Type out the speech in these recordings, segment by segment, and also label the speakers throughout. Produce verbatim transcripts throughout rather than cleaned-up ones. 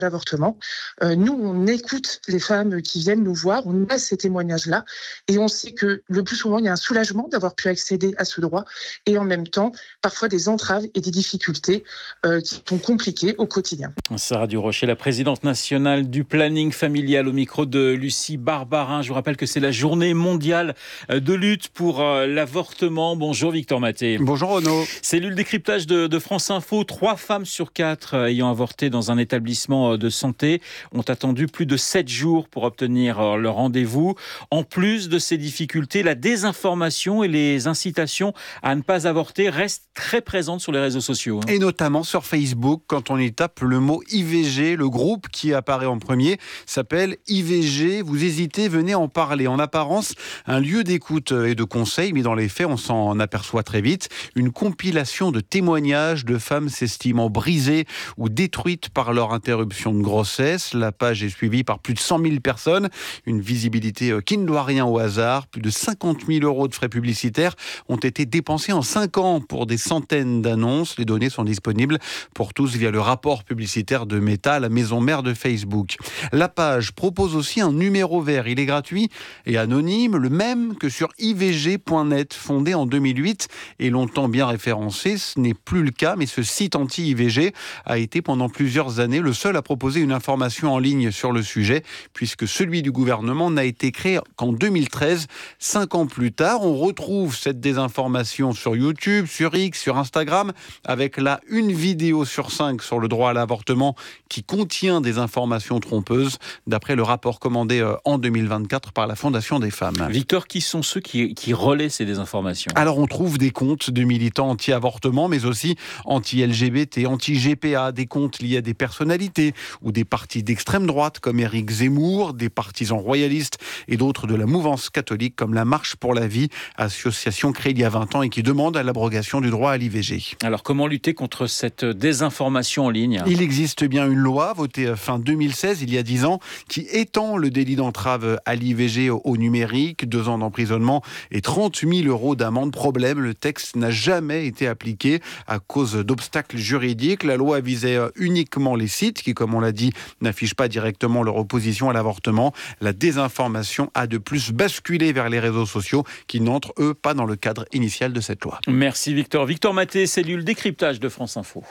Speaker 1: l'avortement. Euh, nous, on écoute les femmes qui viennent nous voir, on a ces témoignages-là, et on sait que le plus souvent, il y a un soulagement d'avoir pu accéder à ce droit, et en même temps, parfois des entraves et des difficultés euh, qui sont compliquées au quotidien.
Speaker 2: Sarah Durocher, la présidente nationale du planning familial, au micro de Lucie Barbarin. Je vous rappelle que c'est la journée mondiale de lutte pour l'avortement. Bonjour Victor Maté.
Speaker 3: Bonjour Renaud.
Speaker 2: Cellule décryptage de, de France Info. Trois femmes sur quatre ayant avorté dans un établissement de santé ont attendu plus de sept jours pour obtenir leur rendez-vous. En plus de ces difficultés, la désinformation et les incitations à ne pas avorter restent très présentes sur les réseaux sociaux.
Speaker 3: Et notamment sur Facebook, quand on y tape le mot I V G, le groupe qui apparaît en premier s'appelle I V G. Vous hésitez, venez en parler. En apparence, un lieu d'écoute et de conseils, mais dans les faits, on s'en aperçoit très vite. Une compilation de témoignages de femmes s'estimant brisées ou détruites par leur interruption de grossesse. La page est suivie par plus de cent mille personnes. Une visibilité qui ne doit rien au hasard. Plus de cinquante mille euros de frais publicitaires ont été dépensés en cinq ans pour des centaines d'annonces. Les données sont disponibles pour tous via le rapport publicitaire de Meta, la maison mère de Facebook. La page propose aussi un numéro vert. Il est gratuit et anonyme, le même que sur I V G point net, fondé en deux mille huit et longtemps bien référencé. Ce n'est plus le cas, mais ce site anti-I V G a été pendant plusieurs années le seul à proposer une information en ligne sur le sujet, puisque celui du gouvernement n'a été créé qu'en deux mille treize. Cinq ans plus tard, on retrouve cette désinformation sur YouTube, sur X, sur Instagram, avec là une vidéo sur cinq sur le droit à l'avortement qui contient des informations trompeuses, d'après le rapport commandé en deux mille vingt-quatre par la Fondation des femmes.
Speaker 2: Victor, qui sont ceux qui, qui relaient ces désinformations ?
Speaker 3: Alors on trouve des comptes de militants anti-avortement, mais aussi anti-L G B T, anti-G P A, des comptes liés à des personnalités ou des partis d'extrême droite comme Éric Zemmour, des partisans royalistes et d'autres de la mouvance catholique comme la Marche pour la vie, association créée il y a vingt ans et qui demande à l'abrogation du droit à l'I V G.
Speaker 2: Alors comment lutter contre cette désinformation en ligne ?
Speaker 3: Il existe bien une loi votée fin deux mille seize, il y a dix ans, qui étend le délit d'entrave à l'I V G au numérique, deux ans d'emprisonnement et trente mille euros d'amende. Problème, le texte n'a jamais été appliqué à cause d'obstacles juridiques. La loi visait uniquement les sites qui, comme on l'a dit, n'affichent pas directement leur opposition à l'avortement. La désinformation a de plus basculé vers les réseaux sociaux qui n'entrent, eux, pas dans le cadre initial de cette loi.
Speaker 2: Merci Victor. Victor Maté, cellule décryptage de France Info.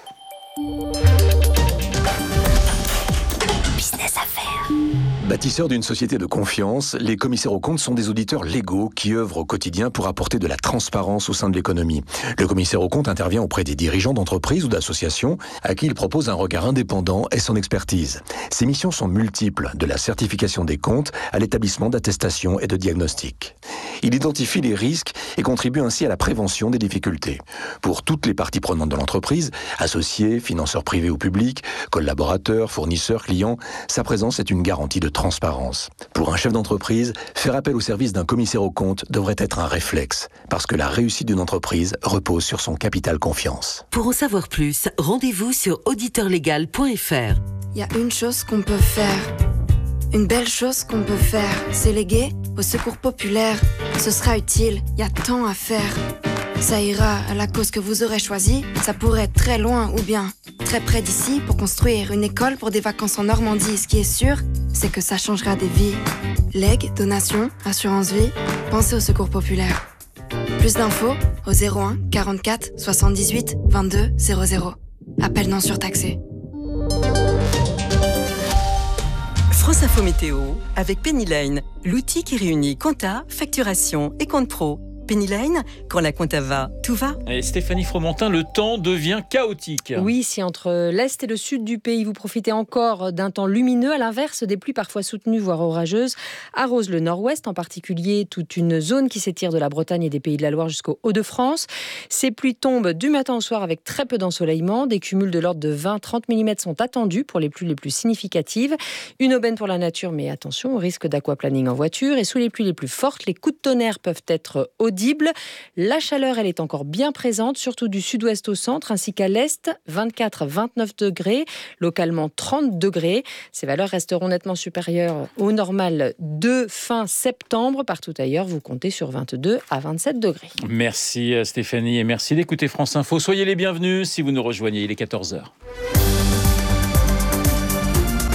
Speaker 4: Business Affaires. Bâtisseurs d'une société de confiance, les commissaires aux comptes sont des auditeurs légaux qui œuvrent au quotidien pour apporter de la transparence au sein de l'économie. Le commissaire aux comptes intervient auprès des dirigeants d'entreprises ou d'associations à qui il propose un regard indépendant et son expertise. Ses missions sont multiples, de la certification des comptes à l'établissement d'attestation et de diagnostic. Il identifie les risques et contribue ainsi à la prévention des difficultés. Pour toutes les parties prenantes de l'entreprise, associés, financeurs privés ou publics, collaborateurs, fournisseurs, clients, sa présence est une garantie de transparence. Pour un chef d'entreprise, faire appel au service d'un commissaire aux comptes devrait être un réflexe, parce que la réussite d'une entreprise repose sur son capital confiance.
Speaker 5: Pour en savoir plus, rendez-vous sur auditeur légal point f r.
Speaker 6: Il y a une chose qu'on peut faire, une belle chose qu'on peut faire, c'est léguer au secours populaire. Ce sera utile, il y a tant à faire. Ça ira à la cause que vous aurez choisie, ça pourrait être très loin ou bien très près d'ici pour construire une école pour des vacances en Normandie. Ce qui est sûr, c'est que ça changera des vies. Legs, donations, assurance vie, pensez au secours populaire. Plus d'infos au zéro un quarante-quatre soixante-dix-huit vingt-deux zéro zéro. Appel non surtaxé.
Speaker 5: France Info Météo avec Penny Lane, l'outil qui réunit compta, facturation et compte pro. Penny Lane, quand la compta va, tout va.
Speaker 2: Et Stéphanie Fromentin, le temps devient chaotique.
Speaker 7: Oui, si entre l'est et le sud du pays, vous profitez encore d'un temps lumineux, à l'inverse, des pluies parfois soutenues, voire orageuses, arrosent le nord-ouest, en particulier toute une zone qui s'étire de la Bretagne et des Pays de la Loire jusqu'au Hauts-de-France. Ces pluies tombent du matin au soir avec très peu d'ensoleillement. Des cumuls de l'ordre de vingt à trente millimètres sont attendus pour les pluies les plus significatives. Une aubaine pour la nature, mais attention au risque d'aquaplaning en voiture. Et sous les pluies les plus fortes, les coups de tonnerre peuvent être audibles. La chaleur, elle est encore bien présente, surtout du sud-ouest au centre, ainsi qu'à l'est, vingt-quatre à vingt-neuf degrés, localement trente degrés. Ces valeurs resteront nettement supérieures au normal de fin septembre. Partout ailleurs, vous comptez sur vingt-deux à vingt-sept degrés.
Speaker 2: Merci Stéphanie et merci d'écouter France Info. Soyez les bienvenus si vous nous rejoignez, il est quatorze heures.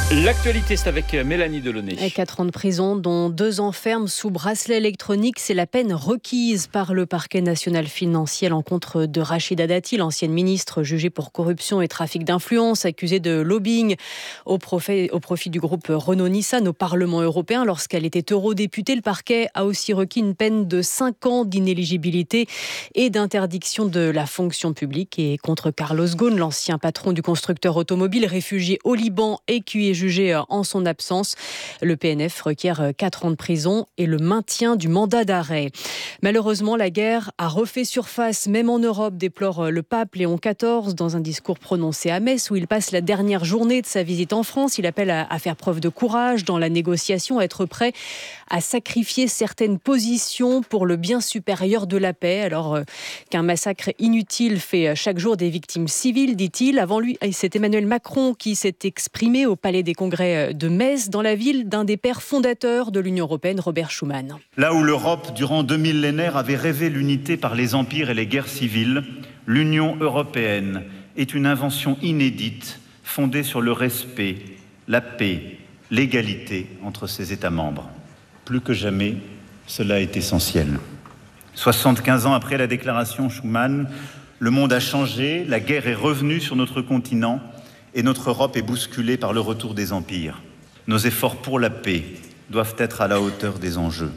Speaker 2: L'actualité, c'est avec Mélanie Delaunay.
Speaker 7: Quatre ans de prison, dont deux ans ferme sous bracelet électronique. C'est la peine requise par le parquet national financier à l'encontre de Rachida Dati, l'ancienne ministre jugée pour corruption et trafic d'influence, accusée de lobbying au profit, au profit du groupe Renault-Nissan au Parlement européen. Lorsqu'elle était eurodéputée, le parquet a aussi requis une peine de cinq ans d'inéligibilité et d'interdiction de la fonction publique. Et contre Carlos Ghosn, l'ancien patron du constructeur automobile, réfugié au Liban et qui est jugé en son absence. Le P N F requiert quatre ans de prison et le maintien du mandat d'arrêt. Malheureusement, la guerre a refait surface, même en Europe, déplore le pape Léon quatorze dans un discours prononcé à Metz où il passe la dernière journée de sa visite en France. Il appelle à, à faire preuve de courage dans la négociation, à être prêt à sacrifier certaines positions pour le bien supérieur de la paix, alors euh, qu'un massacre inutile fait chaque jour des victimes civiles, dit-il. Avant lui, c'est Emmanuel Macron qui s'est exprimé au Palais des Congrès de Metz, dans la ville d'un des pères fondateurs de l'Union européenne, Robert Schuman.
Speaker 8: Là où l'Europe, durant deux millénaires, avait rêvé l'unité par les empires et les guerres civiles, l'Union européenne est une invention inédite, fondée sur le respect, la paix, l'égalité entre ses États membres. Plus que jamais, cela est essentiel. soixante-quinze ans après la déclaration Schuman, le monde a changé, la guerre est revenue sur notre continent et notre Europe est bousculée par le retour des empires. Nos efforts pour la paix doivent être à la hauteur des enjeux.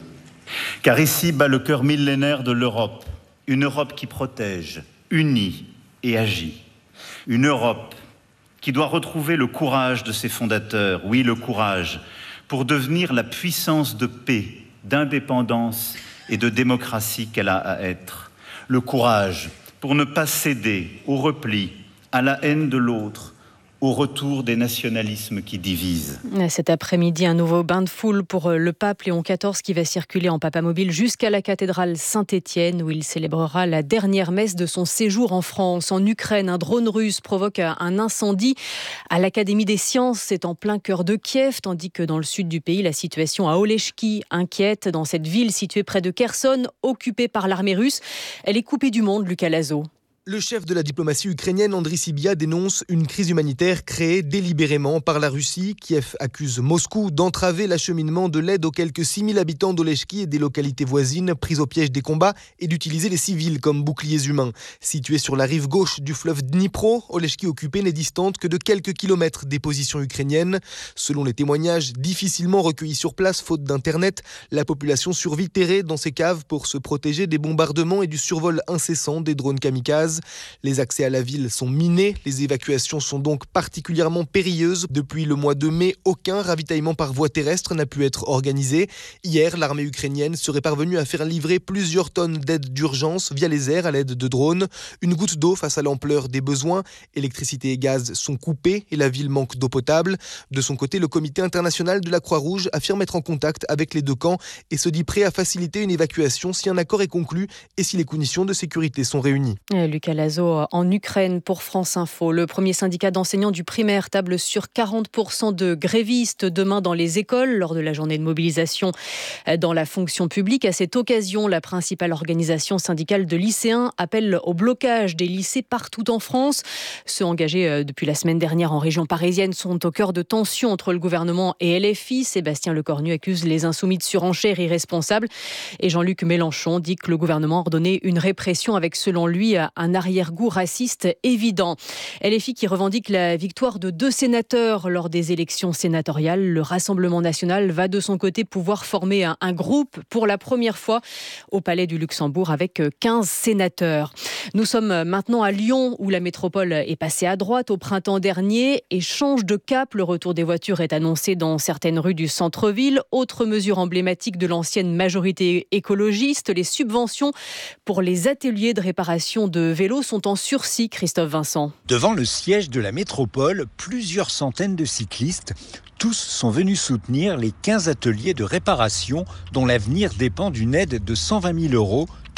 Speaker 8: Car ici bat le cœur millénaire de l'Europe, une Europe qui protège, unit et agit. Une Europe qui doit retrouver le courage de ses fondateurs, oui, le courage, pour devenir la puissance de paix, d'indépendance et de démocratie qu'elle a à être. Le courage pour ne pas céder au repli, à la haine de l'autre, au retour des nationalismes qui divisent.
Speaker 7: Cet après-midi, un nouveau bain de foule pour le pape Léon quatorze qui va circuler en papamobile jusqu'à la cathédrale Saint-Étienne où il célébrera la dernière messe de son séjour en France. En Ukraine, un drone russe provoque un incendie à l'Académie des sciences. C'est en plein cœur de Kiev, tandis que dans le sud du pays, la situation à Oleshki inquiète. Dans cette ville située près de Kherson, occupée par l'armée russe, elle est coupée du monde, Lucas Lazo.
Speaker 9: Le chef de la diplomatie ukrainienne, Andriy Sybiha, dénonce une crise humanitaire créée délibérément par la Russie. Kiev accuse Moscou d'entraver l'acheminement de l'aide aux quelques six mille habitants d'Oleshki et des localités voisines prises au piège des combats et d'utiliser les civils comme boucliers humains. Située sur la rive gauche du fleuve Dnipro, Oleshki occupée n'est distante que de quelques kilomètres des positions ukrainiennes. Selon les témoignages difficilement recueillis sur place faute d'internet, la population survit terrée dans ses caves pour se protéger des bombardements et du survol incessant des drones kamikazes. Les accès à la ville sont minés, les évacuations sont donc particulièrement périlleuses. Depuis le mois de mai, aucun ravitaillement par voie terrestre n'a pu être organisé. Hier, l'armée ukrainienne serait parvenue à faire livrer plusieurs tonnes d'aide d'urgence via les airs à l'aide de drones. Une goutte d'eau face à l'ampleur des besoins. Électricité et gaz sont coupés et la ville manque d'eau potable. De son côté, le comité international de la Croix-Rouge affirme être en contact avec les deux camps et se dit prêt à faciliter une évacuation si un accord est conclu et si les conditions de sécurité sont réunies.
Speaker 7: Lucas Lazo en Ukraine pour France Info. Le premier syndicat d'enseignants du primaire table sur quarante pour cent de grévistes demain dans les écoles lors de la journée de mobilisation dans la fonction publique. À cette occasion, la principale organisation syndicale de lycéens appelle au blocage des lycées partout en France. Ceux engagés depuis la semaine dernière en région parisienne sont au cœur de tensions entre le gouvernement et L F I. Sébastien Lecornu accuse les insoumis de surenchère irresponsable et Jean-Luc Mélenchon dit que le gouvernement a ordonné une répression avec, selon lui, un arrière-goût raciste évident. L F I qui revendique la victoire de deux sénateurs lors des élections sénatoriales. Le Rassemblement national va de son côté pouvoir former un, un groupe pour la première fois au Palais du Luxembourg avec quinze sénateurs. Nous sommes maintenant à Lyon où la métropole est passée à droite au printemps dernier et change de cap. Le retour des voitures est annoncé dans certaines rues du centre-ville. Autre mesure emblématique de l'ancienne majorité écologiste, les subventions pour les ateliers de réparation de vélos sont en sursis, Christophe Vincent.
Speaker 10: Devant le siège de la métropole, plusieurs centaines de cyclistes. Tous sont venus soutenir les quinze ateliers de réparation dont l'avenir dépend d'une aide de cent vingt mille euros,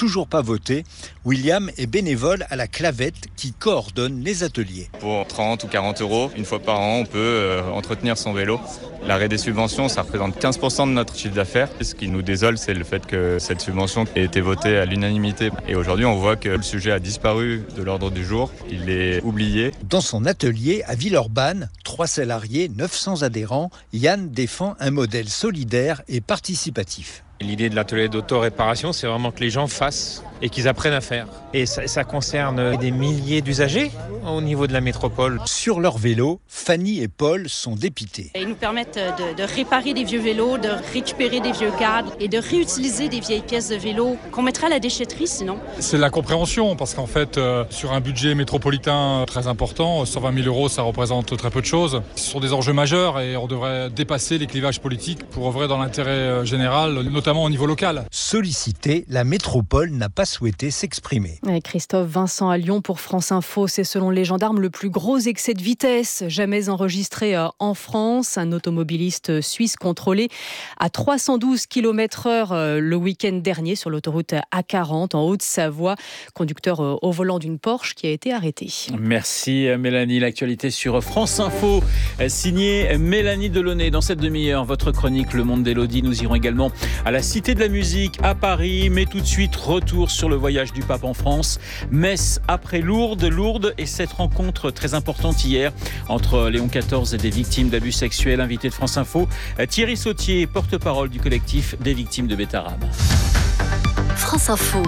Speaker 10: toujours pas voté. William est bénévole à la Clavette qui coordonne les ateliers.
Speaker 11: Pour trente ou quarante euros, une fois par an, on peut euh, entretenir son vélo. L'arrêt des subventions, ça représente quinze pour cent de notre chiffre d'affaires. Ce qui nous désole, c'est le fait que cette subvention ait été votée à l'unanimité. Et aujourd'hui, on voit que le sujet a disparu de l'ordre du jour. Il est oublié.
Speaker 10: Dans son atelier à Villeurbanne, trois salariés, neuf cents adhérents, Yann défend un modèle solidaire et participatif.
Speaker 12: L'idée de l'atelier d'auto-réparation, c'est vraiment que les gens fassent et qu'ils apprennent à faire. Et ça, ça concerne des milliers d'usagers au niveau de la métropole.
Speaker 10: Sur leur vélo, Fanny et Paul sont dépités.
Speaker 13: Ils nous permettent de, de réparer des vieux vélos, de récupérer des vieux cadres et de réutiliser des vieilles pièces de vélo qu'on mettrait à la déchetterie sinon.
Speaker 14: C'est la compréhension parce qu'en fait, euh, sur un budget métropolitain très important, cent vingt mille euros, ça représente très peu de choses. Ce sont des enjeux majeurs et on devrait dépasser les clivages politiques pour œuvrer dans l'intérêt général, notamment au niveau local.
Speaker 10: Sollicité, la métropole n'a pas souhaité s'exprimer.
Speaker 7: Et Christophe Vincent à Lyon pour France Info. C'est selon les gendarmes le plus gros excès de vitesse jamais enregistré en France. Un automobiliste suisse contrôlé à trois cent douze kilomètres heure le week-end dernier sur l'autoroute A quarante en Haute-Savoie. Conducteur au volant d'une Porsche qui a été arrêté.
Speaker 2: Merci Mélanie. L'actualité sur France Info, signée Mélanie Delaunay. Dans cette demi-heure, votre chronique Le Monde d'Élodie. Nous irons également à la Cité de la Musique à Paris. Mais tout de suite, retour sur le voyage du pape en France. Messe après Lourdes, Lourdes et cette rencontre très importante hier entre Léon quatorze et des victimes d'abus sexuels. Invité de France Info, Thierry Sautier, porte-parole du collectif des victimes de Bétarab.
Speaker 15: France Info,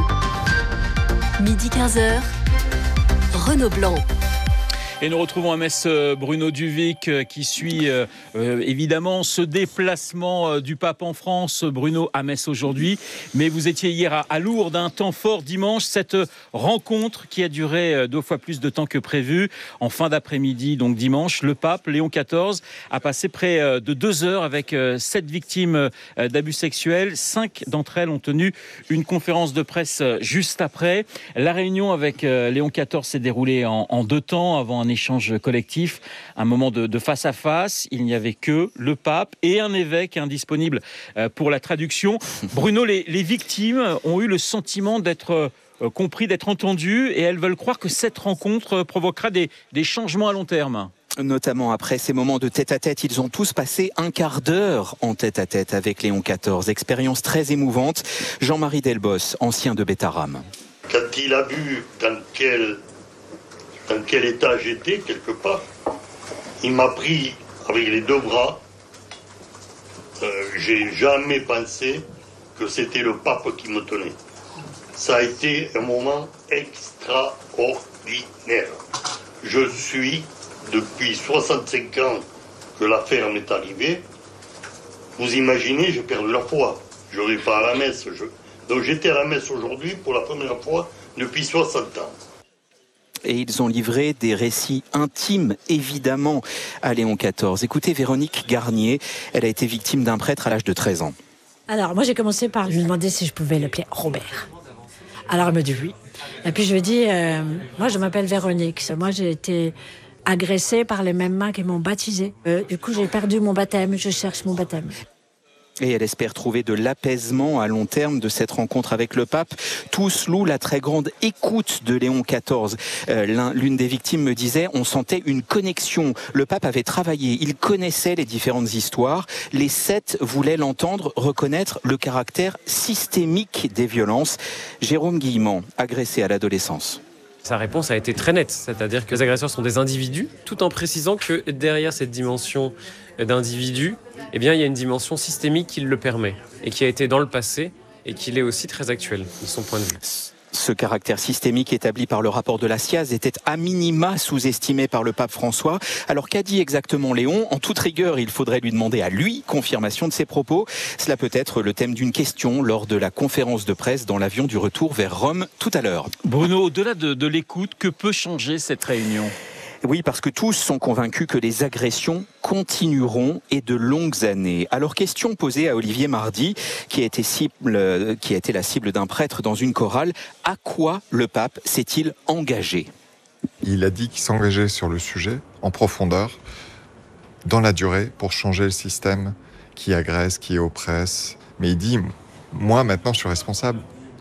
Speaker 15: midi quinze heures, Renaud Blanc.
Speaker 2: Et nous retrouvons à Metz Bruno Duvic qui suit euh, évidemment ce déplacement du pape en France. Bruno, à Metz aujourd'hui, mais vous étiez hier à, à Lourdes, un temps fort dimanche, cette rencontre qui a duré deux fois plus de temps que prévu. En fin d'après-midi, donc dimanche, le pape Léon quatorze a passé près de deux heures avec sept victimes d'abus sexuels. Cinq d'entre elles ont tenu une conférence de presse juste après. La réunion avec Léon quatorze s'est déroulée en, en deux temps avant un échange collectif, un moment de, de face à face. Il n'y avait que le pape et un évêque indisponible pour la traduction. Bruno, les, les victimes ont eu le sentiment d'être compris, d'être entendues et elles veulent croire que cette rencontre provoquera des, des changements à long terme.
Speaker 16: Notamment après ces moments de tête-à-tête, ils ont tous passé un quart d'heure en tête-à-tête avec Léon quatorze. Expérience très émouvante. Jean-Marie Delbos, ancien de Bétarab.
Speaker 17: Quand il a vu dans quel dans quel état j'étais, quelque part, il m'a pris avec les deux bras. Euh, j'ai jamais pensé que c'était le pape qui me tenait. Ça a été un moment extraordinaire. Je suis, depuis soixante-cinq ans que l'affaire m'est arrivée, vous imaginez, j'ai perdu la foi. Je ne vais pas à la messe. Je... Donc j'étais à la messe aujourd'hui pour la première fois depuis soixante ans.
Speaker 16: Et ils ont livré des récits intimes, évidemment, à Léon quatorze. Écoutez Véronique Garnier, elle a été victime d'un prêtre à l'âge de treize ans.
Speaker 18: Alors, moi, j'ai commencé par lui demander si je pouvais l'appeler Robert. Alors, elle me dit oui. Et puis, je lui ai dit, euh, moi, je m'appelle Véronique. Moi, j'ai été agressée par les mêmes mains qui m'ont baptisée. Euh, du coup, j'ai perdu mon baptême. Je cherche mon baptême.
Speaker 16: Et elle espère trouver de l'apaisement à long terme de cette rencontre avec le pape. Tous louent la très grande écoute de Léon quatorze. Euh, l'un, l'une des victimes me disait, on sentait une connexion. Le pape avait travaillé, il connaissait les différentes histoires. Les sept voulaient l'entendre, reconnaître le caractère systémique des violences. Jérôme Guillemant, agressé à l'adolescence.
Speaker 19: Sa réponse a été très nette, c'est-à-dire que les agresseurs sont des individus, tout en précisant que derrière cette dimension d'individu, eh bien, il y a une dimension systémique qui le permet, et qui a été dans le passé, et qui l'est aussi très actuelle, de son point de vue.
Speaker 16: Ce caractère systémique établi par le rapport de la C I A Z était à minima sous-estimé par le pape François. Alors qu'a dit exactement Léon ? En toute rigueur, il faudrait lui demander à lui confirmation de ses propos. Cela peut être le thème d'une question lors de la conférence de presse dans l'avion du retour vers Rome tout à l'heure.
Speaker 2: Bruno, au-delà de, de l'écoute, que peut changer cette réunion ?
Speaker 16: Oui, parce que tous sont convaincus que les agressions continueront et de longues années. Alors, question posée à Olivier Mardy, qui a été, cible, qui a été la cible d'un prêtre dans une chorale. À quoi le pape s'est-il engagé ?
Speaker 20: Il a dit qu'il s'engageait sur le sujet, en profondeur, dans la durée, pour changer le système qui agresse, qui oppresse. Mais il dit, moi maintenant je suis responsable.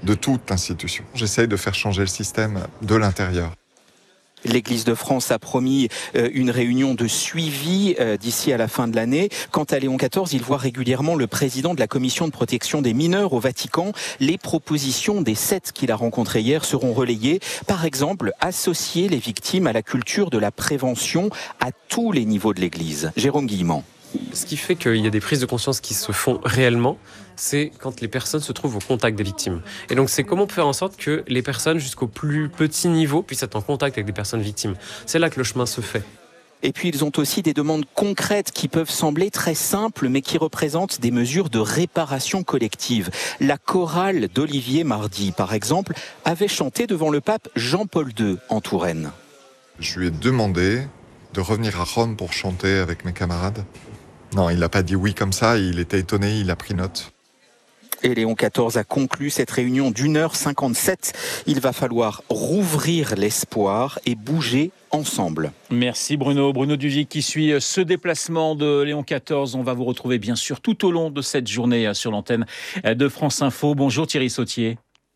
Speaker 20: de toute institution. J'essaye de faire changer le système de l'intérieur.
Speaker 16: L'Église de France a promis une réunion de suivi d'ici à la fin de l'année. Quant à Léon quatorze, il voit régulièrement le président de la Commission de protection des mineurs au Vatican. Les propositions des sept qu'il a rencontrées hier seront relayées. Par exemple, associer les victimes à la culture de la prévention à tous les niveaux de l'Église. Jérôme Guillemant.
Speaker 19: Ce qui fait qu'il y a des prises de conscience qui se font réellement, c'est quand les personnes se trouvent au contact des victimes. Et donc c'est comment faire en sorte que les personnes jusqu'au plus petit niveau puissent être en contact avec des personnes victimes. C'est là que le chemin se fait.
Speaker 16: Et puis ils ont aussi des demandes concrètes qui peuvent sembler très simples mais qui représentent des mesures de réparation collective. La chorale d'Olivier Mardy, par exemple, avait chanté devant le pape Jean-Paul deux en Touraine.
Speaker 20: Je lui ai demandé de revenir à Rome pour chanter avec mes camarades. Non, il n'a pas dit oui comme ça, il était étonné, il a pris note.
Speaker 16: Et Léon quatorze a conclu cette réunion d'une heure cinquante-sept. Il va falloir rouvrir l'espoir et bouger ensemble.
Speaker 2: Merci Bruno. Bruno Duvic qui suit ce déplacement de Léon quatorze. On va vous retrouver bien sûr tout au long de cette journée sur l'antenne de France Info. Bonjour Thierry Sautier.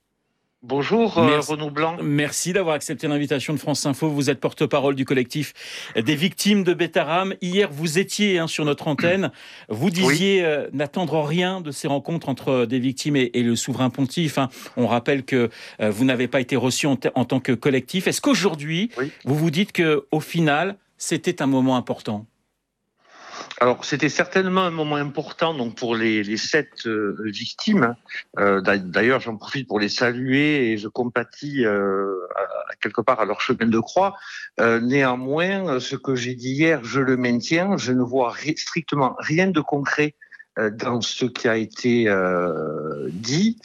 Speaker 21: Bonjour euh, Renaud Blanc.
Speaker 2: Merci d'avoir accepté l'invitation de France Info. Vous êtes porte-parole du collectif des victimes de Betterham. Hier, vous étiez hein, sur notre antenne. Vous disiez oui. euh, n'attendre rien de ces rencontres entre des victimes et, et le souverain pontife. Hein. On rappelle que euh, vous n'avez pas été reçu en, t- en tant que collectif. Est-ce qu'aujourd'hui, oui. vous vous dites qu'au final, c'était un moment important ?
Speaker 21: Alors, c'était certainement un moment important donc pour les, les sept euh, victimes. Euh, d'ailleurs, j'en profite pour les saluer et je compatis euh, à, à quelque part à leur chemin de croix. Euh, néanmoins, ce que j'ai dit hier, je le maintiens. Je ne vois ri- strictement rien de concret euh, dans ce qui a été euh, dit.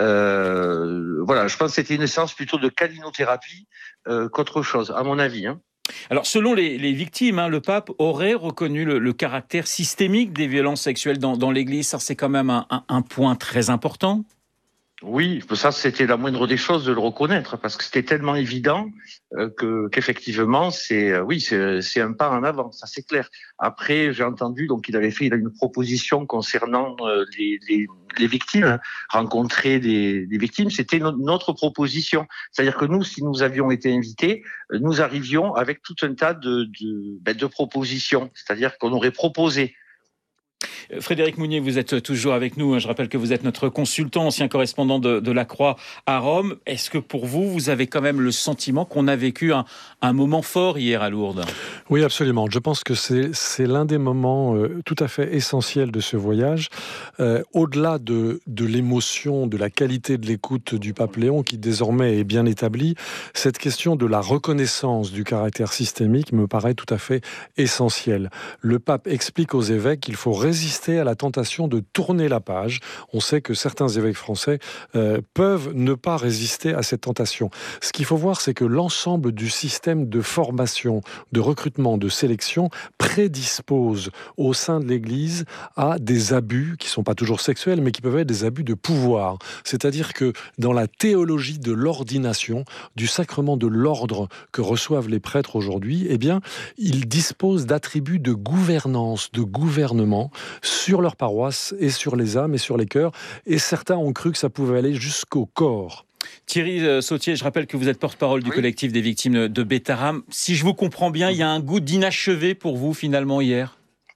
Speaker 21: Euh, voilà, je pense que c'était une séance plutôt de calinothérapie euh, qu'autre chose, à mon avis, hein.
Speaker 2: Alors, selon les, les victimes, hein, le pape aurait reconnu le, le caractère systémique des violences sexuelles dans, dans l'Église. Ça, c'est quand même un, un, un point très important.
Speaker 21: Oui, ça c'était la moindre des choses de le reconnaître parce que c'était tellement évident euh, que qu'effectivement c'est euh, oui c'est, c'est un pas en avant, ça c'est clair. Après j'ai entendu donc il avait fait il a une proposition concernant euh, les, les les victimes, rencontrer des, des victimes, c'était no- notre proposition. C'est-à-dire que nous, si nous avions été invités, nous arrivions avec tout un tas de de, ben, de propositions. C'est-à-dire qu'on aurait proposé.
Speaker 2: Frédéric Mounier, vous êtes toujours avec nous. Je rappelle que vous êtes notre consultant, ancien correspondant de, de la Croix à Rome. Est-ce que pour vous, vous avez quand même le sentiment qu'on a vécu un, un moment fort hier à Lourdes ?
Speaker 22: Oui, absolument. Je pense que c'est, c'est l'un des moments euh, tout à fait essentiels de ce voyage. Euh, au-delà de, de l'émotion, de la qualité de l'écoute du pape Léon, qui désormais est bien établie, cette question de la reconnaissance du caractère systémique me paraît tout à fait essentielle. Le pape explique aux évêques qu'il faut résister à la tentation de tourner la page. On sait que certains évêques français euh, peuvent ne pas résister à cette tentation. Ce qu'il faut voir, c'est que l'ensemble du système de formation, de recrutement, de sélection prédispose au sein de l'Église à des abus qui ne sont pas toujours sexuels, mais qui peuvent être des abus de pouvoir. C'est-à-dire que dans la théologie de l'ordination, du sacrement de l'ordre que reçoivent les prêtres aujourd'hui, eh bien, ils disposent d'attributs de gouvernance, de gouvernement sur leur paroisse et sur les âmes et sur les cœurs. Et certains ont cru que ça pouvait aller jusqu'au corps.
Speaker 2: Thierry Sautier, je rappelle que vous êtes porte-parole du oui. collectif des victimes de Betterham. Si je vous comprends bien, il y a un goût d'inachevé pour vous finalement hier ?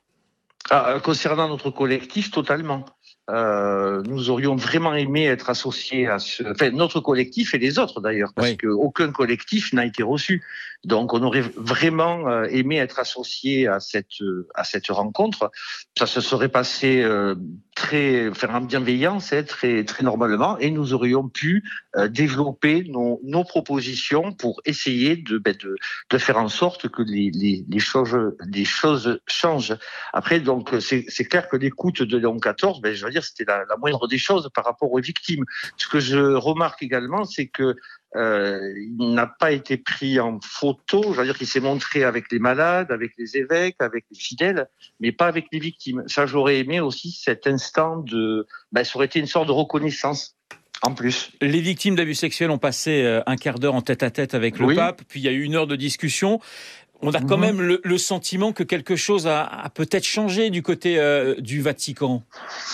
Speaker 21: Ah, concernant notre collectif, totalement. Euh, nous aurions vraiment aimé être associés à ce, enfin notre collectif et les autres d'ailleurs, parce oui. qu'aucun collectif n'a été reçu. Donc on aurait vraiment euh, aimé être associés à cette à cette rencontre. Ça se serait passé euh, très, enfin en bienveillance, hein, très très normalement, et nous aurions pu euh, développer nos nos propositions pour essayer de ben, de de faire en sorte que les les les choses les choses changent. Après donc c'est c'est clair que l'écoute de Léon quatorze, ben je veux dire c'était la, la moindre des choses par rapport aux victimes. Ce que je remarque également, c'est que euh, il n'a pas été pris en photo. Je veux dire qu'il s'est montré avec les malades, avec les évêques, avec les fidèles, mais pas avec les victimes. Ça, j'aurais aimé aussi cet instant de. Ben, ça aurait été une sorte de reconnaissance. En plus.
Speaker 2: Les victimes d'abus sexuels ont passé un quart d'heure en tête-à-tête avec le oui. pape, puis il y a eu une heure de discussion. On a quand mmh. même le, le sentiment que quelque chose a, a peut-être changé du côté euh, du Vatican.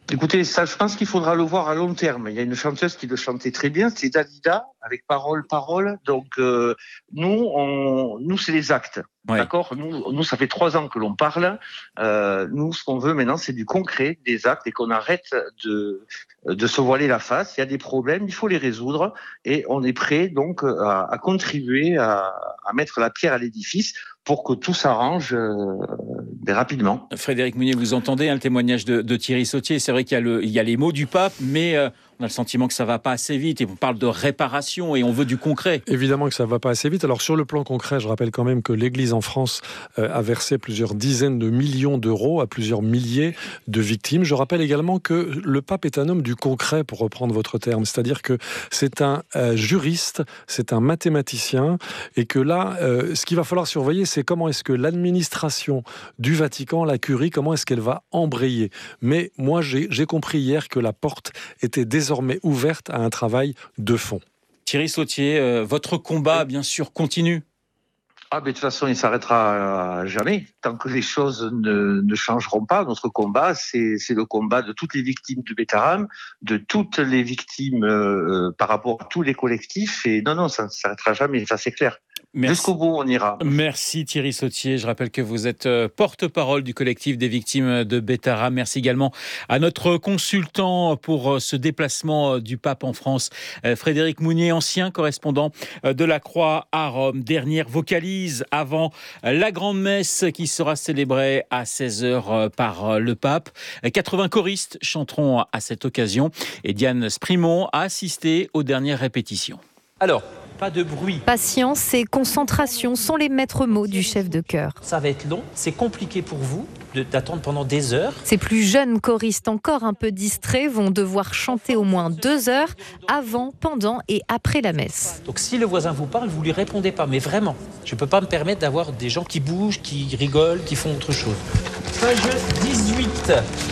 Speaker 21: Écoutez, ça, je pense qu'il faudra le voir à long terme. Il y a une chanteuse qui le chantait très bien, c'est Dalida, avec parole, parole. Donc, euh, nous, on, nous, c'est les actes. Ouais. D'accord. Nous, nous, ça fait trois ans que l'on parle. Euh, nous, ce qu'on veut maintenant, c'est du concret, des actes, et qu'on arrête de, de se voiler la face. Il y a des problèmes, il faut les résoudre, et on est prêt donc à, à contribuer à, à mettre la pierre à l'édifice pour que tout s'arrange euh, rapidement.
Speaker 2: Frédéric Mounier, vous entendez hein, le témoignage de, de Thierry Sautier. C'est vrai qu'il y a, le, il y a les mots du pape, mais euh, on a le sentiment que ça ne va pas assez vite. Et on parle de réparation et on veut du concret.
Speaker 22: Évidemment que ça ne va pas assez vite. Alors sur le plan concret, je rappelle quand même que l'Église en France euh, a versé plusieurs dizaines de millions d'euros à plusieurs milliers de victimes. Je rappelle également que le pape est un homme du concret, pour reprendre votre terme. C'est-à-dire que c'est un euh, juriste, c'est un mathématicien, et que là, euh, ce qu'il va falloir surveiller, c'est comment est-ce que l'administration du Vatican, la curie, comment est-ce qu'elle va embrayer. Mais moi, j'ai, j'ai compris hier que la porte était désormais ouverte à un travail de fond.
Speaker 2: Thierry Sautier, euh, votre combat, bien sûr, continue.
Speaker 21: Ah, mais de toute façon, il ne s'arrêtera jamais. Tant que les choses ne, ne changeront pas, notre combat, c'est, c'est le combat de toutes les victimes du Bétaram, de toutes les victimes euh, par rapport à tous les collectifs. Et non, non, ça ne s'arrêtera jamais, ça c'est clair.
Speaker 2: Merci.
Speaker 21: Jusqu'au bout, on ira.
Speaker 2: Merci Thierry Sautier. Je rappelle que vous êtes porte-parole du collectif des victimes de Bétaram. Merci également à notre consultant pour ce déplacement du pape en France, Frédéric Mounier, ancien correspondant de la Croix à Rome. Dernière vocalise avant la grande messe qui sera célébrée à seize heures par le pape. quatre-vingts choristes chanteront à cette occasion et Diane Sprimont a assisté aux dernières répétitions.
Speaker 1: Alors, pas de bruit.
Speaker 3: Patience et concentration sont les maîtres mots du chef de chœur.
Speaker 1: Ça va être long, c'est compliqué pour vous de, d'attendre pendant des heures.
Speaker 3: Ces plus jeunes choristes, encore un peu distraits, vont devoir chanter au moins deux heures avant, pendant et après la messe.
Speaker 1: Donc si le voisin vous parle, vous lui répondez pas, mais vraiment. Je ne peux pas me permettre d'avoir des gens qui bougent, qui rigolent, qui font autre chose. Page dix-huit.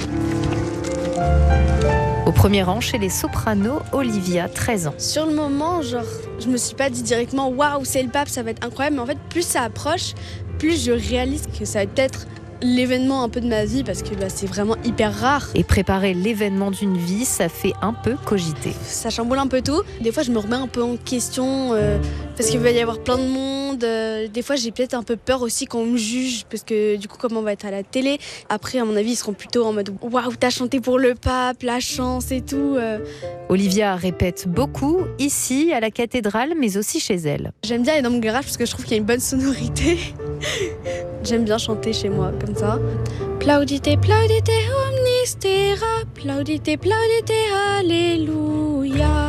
Speaker 3: Au premier rang, chez les sopranos, Olivia, treize ans.
Speaker 23: Sur le moment, genre, je me suis pas dit directement « Waouh, c'est le pape, ça va être incroyable ». Mais en fait, plus ça approche, plus je réalise que ça va peut-être l'événement un peu de ma vie parce que bah, c'est vraiment hyper rare.
Speaker 3: Et préparer l'événement d'une vie, ça fait un peu cogiter.
Speaker 23: Ça chamboule un peu tout. Des fois, je me remets un peu en question euh, parce qu'il va y avoir plein de monde. Euh, des fois, j'ai peut-être un peu peur aussi qu'on me juge parce que du coup, comment on va être à la télé. Après, à mon avis, ils seront plutôt en mode « Waouh, t'as chanté pour le pape, la chance et tout euh. ».
Speaker 3: Olivia répète beaucoup, ici, à la cathédrale, mais aussi chez elle.
Speaker 23: J'aime bien aller dans mon garage parce que je trouve qu'il y a une bonne sonorité. J'aime bien chanter chez moi, comme ça. Plaudite, plaudite, omnis terra, plaudite, plaudite, alléluia.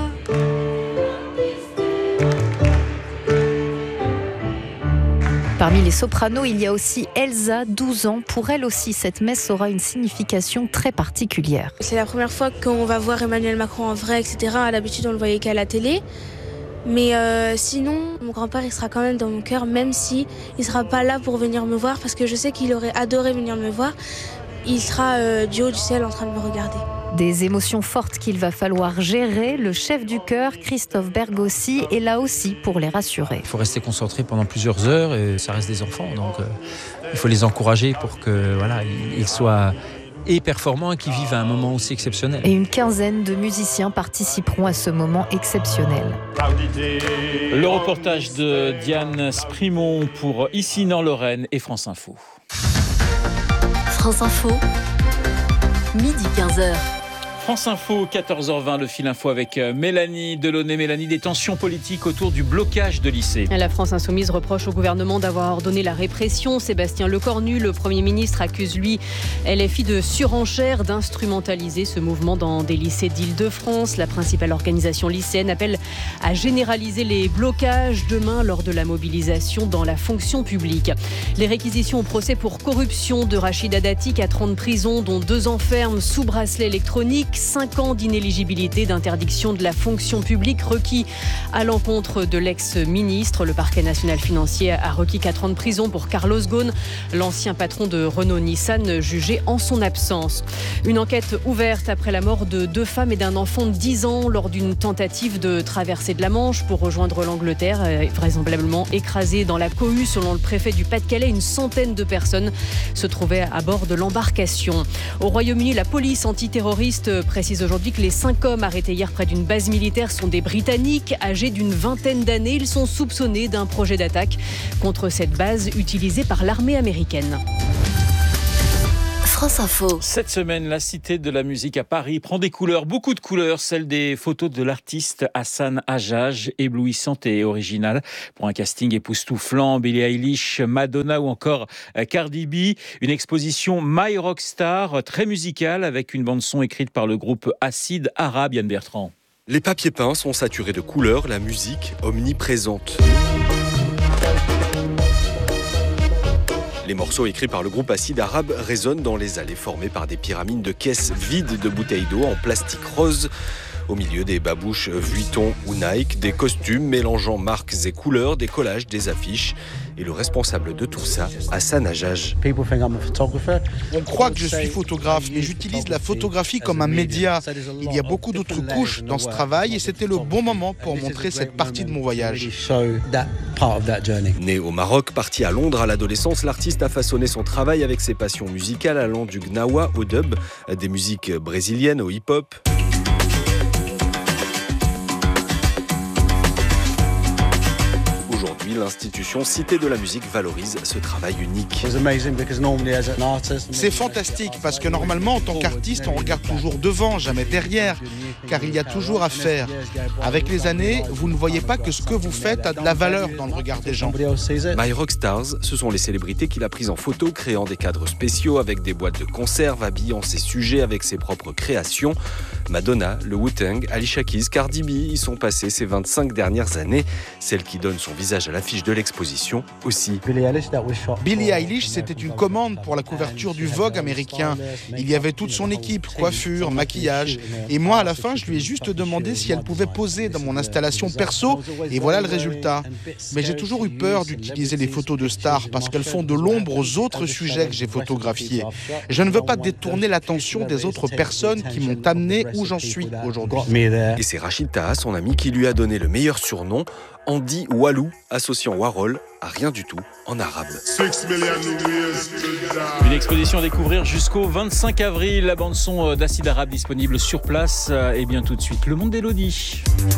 Speaker 3: Parmi les sopranos, il y a aussi Elsa, douze ans. Pour elle aussi, cette messe aura une signification très particulière.
Speaker 23: C'est la première fois qu'on va voir Emmanuel Macron en vrai, et cetera. À l'habitude, on le voyait qu'à la télé. Mais euh, sinon, mon grand-père, il sera quand même dans mon cœur, même si il sera pas là pour venir me voir, parce que je sais qu'il aurait adoré venir me voir. Il sera euh, du haut du ciel en train de me regarder.
Speaker 3: Des émotions fortes qu'il va falloir gérer. Le chef du chœur, Christophe Bergossi, est là aussi pour les rassurer.
Speaker 1: Il faut rester concentré pendant plusieurs heures, et ça reste des enfants, donc euh, il faut les encourager pour que voilà, ils soient et performants et qui vivent à un moment aussi exceptionnel.
Speaker 3: Et une quinzaine de musiciens participeront à ce moment exceptionnel.
Speaker 2: Le reportage de Diane Sprimont pour Ici Nord-Lorraine et France Info.
Speaker 15: France Info, midi quinze heures.
Speaker 2: France Info, quatorze heures vingt, le fil info avec Mélanie Delaunay. Mélanie, des tensions politiques autour du blocage de lycées.
Speaker 7: La France Insoumise reproche au gouvernement d'avoir ordonné la répression. Sébastien Lecornu, le Premier ministre, accuse lui L F I de surenchère, d'instrumentaliser ce mouvement dans des lycées d'Île-de-France. La principale organisation lycéenne appelle à généraliser les blocages demain lors de la mobilisation dans la fonction publique. Les réquisitions au procès pour corruption de Rachida Dati, quatre ans de prison, dont deux ans ferme sous bracelet électronique.
Speaker 4: politique. Cinq ans d'inéligibilité, d'interdiction de la fonction publique requis à l'encontre de l'ex-ministre. Le parquet national financier a requis quatre ans de prison pour Carlos Ghosn, l'ancien patron de Renault-Nissan, jugé en son absence. Une enquête ouverte après la mort de deux femmes et d'un enfant de dix ans lors d'une tentative de traversée de la Manche pour rejoindre l'Angleterre, vraisemblablement écrasée dans la cohue. Selon le préfet du Pas-de-Calais, une centaine de personnes se trouvaient à bord de l'embarcation. Au Royaume-Uni, la police antiterroriste précise aujourd'hui que les cinq hommes arrêtés hier près d'une base militaire sont des Britanniques âgés d'une vingtaine d'années. Ils sont soupçonnés d'un projet d'attaque contre cette base utilisée par l'armée américaine.
Speaker 15: France Info.
Speaker 2: Cette semaine, la Cité de la musique à Paris prend des couleurs, beaucoup de couleurs, celles des photos de l'artiste Hassan Hajjaj, éblouissante et originale, pour un casting époustouflant, Billie Eilish, Madonna ou encore Cardi B. Une exposition My Rockstar, très musicale, avec une bande-son écrite par le groupe Acide Arabe. Yann Bertrand.
Speaker 5: Les papiers peints sont saturés de couleurs, la musique omniprésente. Les morceaux écrits par le groupe Acide Arabe résonnent dans les allées formées par des pyramides de caisses vides de bouteilles d'eau en plastique rose. Au milieu, des babouches Vuitton ou Nike, des costumes mélangeant marques et couleurs, des collages, des affiches. Et le responsable de tout ça, Hassan Hajjaj.
Speaker 6: On croit que je suis photographe, mais j'utilise la photographie comme un média. Il y a beaucoup d'autres couches dans ce travail et c'était le bon moment pour montrer cette partie de mon voyage.
Speaker 5: Né au Maroc, parti à Londres à l'adolescence, l'artiste a façonné son travail avec ses passions musicales allant du gnawa au dub, des musiques brésiliennes au hip-hop. L'institution Cité de la musique valorise ce travail unique.
Speaker 6: C'est fantastique parce que normalement en tant qu'artiste on regarde toujours devant, jamais derrière, car il y a toujours à faire. Avec les années, vous ne voyez pas que ce que vous faites a de la valeur dans le regard des gens.
Speaker 5: My Rockstars, ce sont les célébrités qu'il a prises en photo, créant des cadres spéciaux avec des boîtes de conserve, habillant ses sujets avec ses propres créations. Madonna, le Wu-Tang, Alicia Keys, Cardi B y sont passées ces vingt-cinq dernières années. Celle qui donne son visage à l'affiche de l'exposition aussi.
Speaker 6: Billie Eilish, c'était une commande pour la couverture du Vogue américain. Il y avait toute son équipe, coiffure, maquillage. Et moi, à la fin, je lui ai juste demandé si elle pouvait poser dans mon installation perso. Et voilà le résultat. Mais j'ai toujours eu peur d'utiliser les photos de stars parce qu'elles font de l'ombre aux autres sujets que j'ai photographiés. Je ne veux pas détourner l'attention des autres personnes qui m'ont amené où j'en suis aujourd'hui.
Speaker 5: Et c'est Rachid Taha, son ami, qui lui a donné le meilleur surnom, Andy Walou, associant Warhol à rien du tout en arabe.
Speaker 2: Une exposition à découvrir jusqu'au vingt-cinq avril. La bande-son d'Acide Arabe disponible sur place. Et bien tout de suite, Le Monde d'Élodie.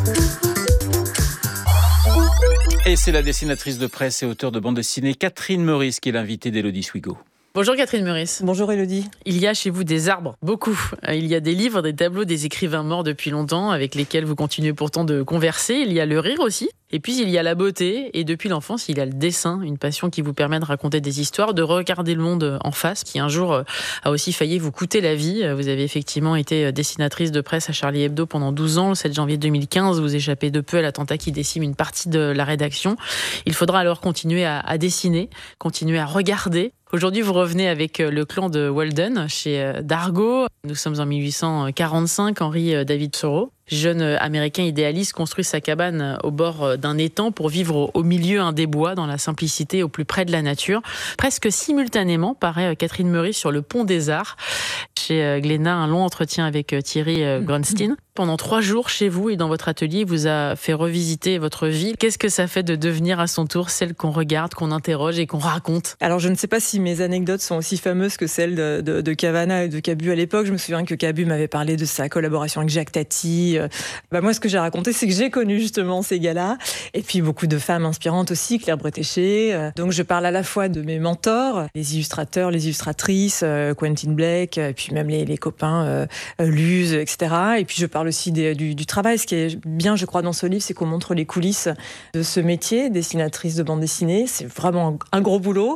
Speaker 2: Et c'est la dessinatrice de presse et auteure de bande dessinée Catherine Meurice qui est l'invitée d'Élodie Swigo.
Speaker 24: Bonjour Catherine Meurice.
Speaker 25: Bonjour Élodie.
Speaker 24: Il y a chez vous des arbres, beaucoup. Il y a des livres, des tableaux, des écrivains morts depuis longtemps avec lesquels vous continuez pourtant de converser. Il y a le rire aussi. Et puis il y a la beauté. Et depuis l'enfance, il y a le dessin, une passion qui vous permet de raconter des histoires, de regarder le monde en face, qui un jour a aussi failli vous coûter la vie. Vous avez effectivement été dessinatrice de presse à Charlie Hebdo pendant douze ans. Le sept janvier deux mille quinze, vous échappez de peu à l'attentat qui décime une partie de la rédaction. Il faudra alors continuer à, à dessiner, continuer à regarder. Aujourd'hui, vous revenez avec le clan de Walden chez Dargaud. Nous sommes en mille huit cent quarante-cinq. Henry David Thoreau, jeune américain idéaliste, construit sa cabane au bord d'un étang pour vivre au milieu un des bois, dans la simplicité, au plus près de la nature. Presque simultanément paraît Catherine Meurice sur le Pont des Arts. Chez Glénat, un long entretien avec Thierry Grunstein. Pendant trois jours chez vous et dans votre atelier, il vous a fait revisiter votre vie. Qu'est-ce que ça fait de devenir à son tour celle qu'on regarde, qu'on interroge et qu'on raconte ?
Speaker 25: Alors je ne sais pas si mes anecdotes sont aussi fameuses que celles de, de, de Cavana et de Cabu à l'époque. Je me souviens que Cabu m'avait parlé de sa collaboration avec Jacques Tati. Bah moi, ce que j'ai raconté, c'est que j'ai connu justement ces gars-là. Et puis beaucoup de femmes inspirantes aussi, Claire Bretéché. Donc je parle à la fois de mes mentors, les illustrateurs, les illustratrices, Quentin Blake, et puis même les, les copains euh, Luz, et cetera. Et puis je parle aussi des, du, du travail. Ce qui est bien, je crois, dans ce livre, c'est qu'on montre les coulisses de ce métier, dessinatrice de bande dessinée. C'est vraiment un gros boulot.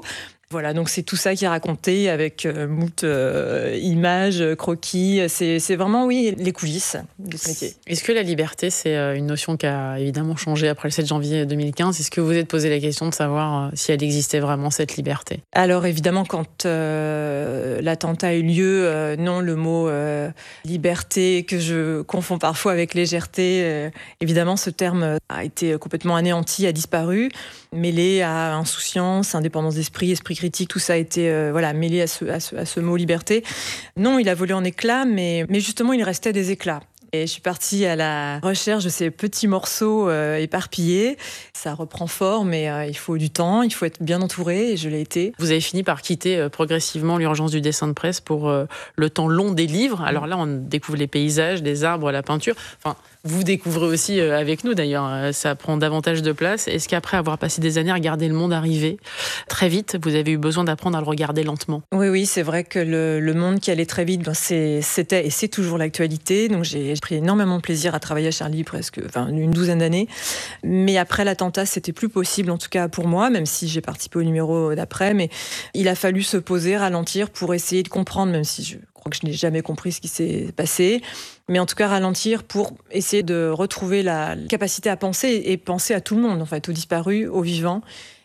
Speaker 25: Voilà, donc c'est tout ça qui est raconté avec euh, moult euh, images, croquis. C'est, c'est vraiment, oui, les coulisses de ce métier.
Speaker 24: Est-ce que la liberté, c'est une notion qui a évidemment changé après le sept janvier deux mille quinze ? Est-ce que vous vous êtes posé la question de savoir si elle existait vraiment, cette liberté ?
Speaker 25: Alors évidemment, quand euh, l'attentat a eu lieu, euh, non, le mot euh, liberté, que je confonds parfois avec légèreté, euh, évidemment, ce terme a été complètement anéanti, a disparu, mêlé à insouciance, indépendance d'esprit, esprit critique, tout ça a été euh, voilà, mêlé à ce, à, ce, à ce mot liberté. Non, il a volé en éclats, mais, mais justement, il restait des éclats. Et je suis partie à la recherche de ces petits morceaux euh, éparpillés. Ça reprend forme, mais euh, il faut du temps, il faut être bien entouré, et je l'ai été.
Speaker 24: Vous avez fini par quitter euh, progressivement l'urgence du dessin de presse pour euh, le temps long des livres. Alors là, on découvre les paysages, les arbres, la peinture. Enfin, vous découvrez aussi euh, avec nous, d'ailleurs. Euh, ça prend davantage de place. Est-ce qu'après avoir passé des années à regarder le monde arriver, très vite, vous avez eu besoin d'apprendre à le regarder lentement ?
Speaker 25: Oui, oui, c'est vrai que le, le monde qui allait très vite, ben, c'est, c'était et c'est toujours l'actualité. Donc j'ai pris énormément de plaisir à travailler à Charlie, presque enfin, une douzaine d'années. Mais après l'attentat, c'était plus possible, en tout cas pour moi, même si j'ai participé au numéro d'après. Mais il a fallu se poser, ralentir pour essayer de comprendre, même si je crois que je n'ai jamais compris ce qui s'est passé. Mais en tout cas, ralentir pour essayer de retrouver la capacité à penser et penser à tout le monde, en fait, aux disparus, aux vivants.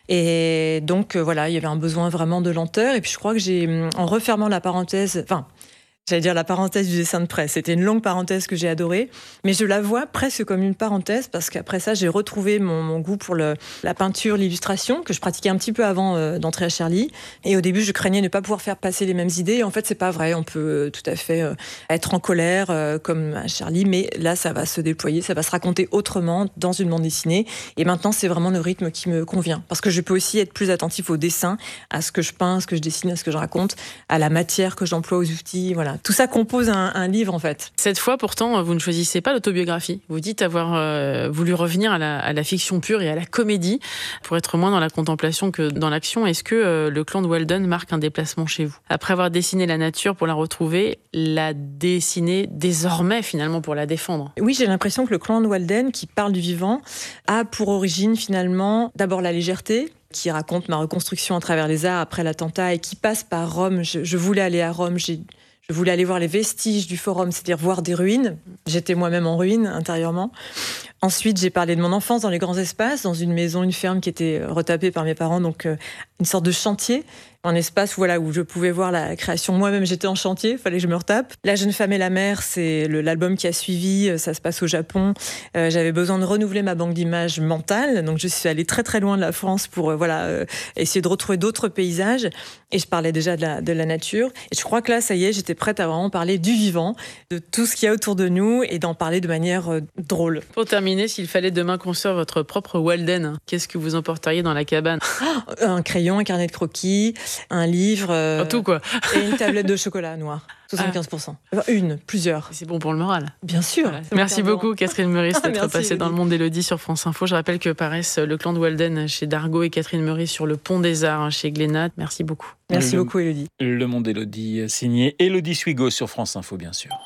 Speaker 25: Et donc, voilà, il y avait un besoin vraiment de lenteur. Et puis, je crois que j'ai, en refermant la parenthèse, enfin, j'allais dire la parenthèse du dessin de presse. C'était une longue parenthèse que j'ai adorée, mais je la vois presque comme une parenthèse parce qu'après ça, j'ai retrouvé mon, mon goût pour le, la peinture, l'illustration que je pratiquais un petit peu avant euh, d'entrer à Charlie. Et au début, je craignais ne pas pouvoir faire passer les mêmes idées. Et en fait, c'est pas vrai. On peut euh, tout à fait euh, être en colère euh, comme à Charlie, mais là, ça va se déployer, ça va se raconter autrement dans une bande dessinée. Et maintenant, c'est vraiment le rythme qui me convient parce que je peux aussi être plus attentif au dessin, à ce que je peins, à ce que je dessine, à ce que je raconte, à la matière que j'emploie aux outils. Voilà. Tout ça compose un, un livre, en fait.
Speaker 24: Cette fois, pourtant, vous ne choisissez pas l'autobiographie. Vous dites avoir euh, voulu revenir à la, à la fiction pure et à la comédie pour être moins dans la contemplation que dans l'action. Est-ce que euh, le clan de Walden marque un déplacement chez vous ? Après avoir dessiné la nature pour la retrouver, la dessiner désormais, finalement, pour la défendre ?
Speaker 25: Oui, j'ai l'impression que le clan de Walden, qui parle du vivant, a pour origine, finalement, d'abord la légèreté, qui raconte ma reconstruction à travers les arts après l'attentat et qui passe par Rome. Je, je voulais aller à Rome, j'ai Je voulais aller voir les vestiges du forum, c'est-à-dire voir des ruines. J'étais moi-même en ruine intérieurement. Ensuite, j'ai parlé de mon enfance dans les grands espaces, dans une maison, une ferme qui était retapée par mes parents, donc euh, une sorte de chantier, un espace voilà, où je pouvais voir la création. Moi-même, j'étais en chantier, il fallait que je me retape. La jeune femme et la mer, c'est le, l'album qui a suivi, ça se passe au Japon. Euh, j'avais besoin de renouveler ma banque d'images mentale, donc je suis allée très très loin de la France pour euh, voilà, euh, essayer de retrouver d'autres paysages. Et je parlais déjà de la, de la nature. Et je crois que là, ça y est, j'étais prête à vraiment parler du vivant, de tout ce qu'il y a autour de nous et d'en parler de manière euh, drôle.
Speaker 24: Pour terminer, s'il fallait demain construire votre propre Walden, qu'est-ce que vous emporteriez dans la cabane ?
Speaker 25: Oh, un crayon, un carnet de croquis, un livre... Euh,
Speaker 24: tout quoi.
Speaker 25: Et une tablette de chocolat noir. soixante-quinze pour cent. Enfin, une, plusieurs.
Speaker 24: C'est bon pour le moral.
Speaker 25: Bien sûr.
Speaker 24: Voilà. Merci beaucoup Catherine Meurice d'être
Speaker 25: Merci,
Speaker 24: passée dans le monde d'Élodie sur France Info. Je rappelle que paraissent Le Clan de Walden chez Dargaud et Catherine Meurice sur Le Pont des Arts chez Glénat. Merci beaucoup.
Speaker 25: Merci
Speaker 2: le,
Speaker 25: beaucoup Élodie.
Speaker 2: Le monde d'Élodie signé Élodie Suigo sur France Info bien sûr.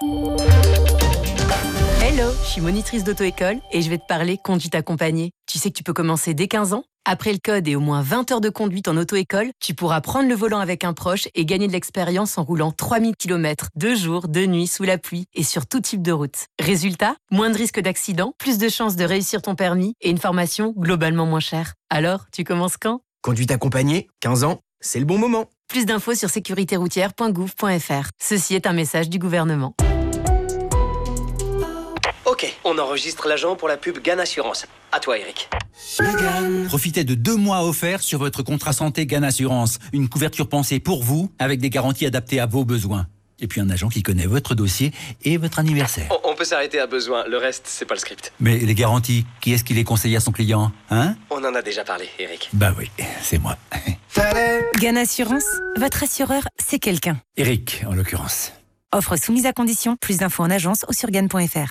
Speaker 8: Hello, je suis monitrice d'auto-école et je vais te parler conduite accompagnée. Tu sais que tu peux commencer dès quinze ans ? Après le code et au moins vingt heures de conduite en auto-école, tu pourras prendre le volant avec un proche et gagner de l'expérience en roulant trois mille kilomètres, deux jours, deux nuits, sous la pluie et sur tout type de route. Résultat, moins de risques d'accident, plus de chances de réussir ton permis et une formation globalement moins chère. Alors, tu commences quand ?
Speaker 9: Conduite accompagnée, quinze ans, c'est le bon moment.
Speaker 8: Plus d'infos sur sécurité routière point gouv point f r. Ceci est un message du gouvernement.
Speaker 11: Ok, on enregistre l'agent pour la pub Gan Assurance. À toi, Eric.
Speaker 12: Profitez de deux mois offerts sur votre contrat santé Gan Assurance. Une couverture pensée pour vous, avec des garanties adaptées à vos besoins. Et puis un agent qui connaît votre dossier et votre anniversaire.
Speaker 11: On, on peut s'arrêter à besoin, le reste, c'est pas le script.
Speaker 12: Mais les garanties, qui est-ce qui les conseille à son client, hein ?
Speaker 11: On en a déjà parlé, Eric.
Speaker 12: Bah oui, c'est moi.
Speaker 8: Gan Assurance, votre assureur, c'est quelqu'un.
Speaker 12: Eric, en l'occurrence.
Speaker 8: Offre soumise à condition. Plus d'infos en agence ou sur gan point f r.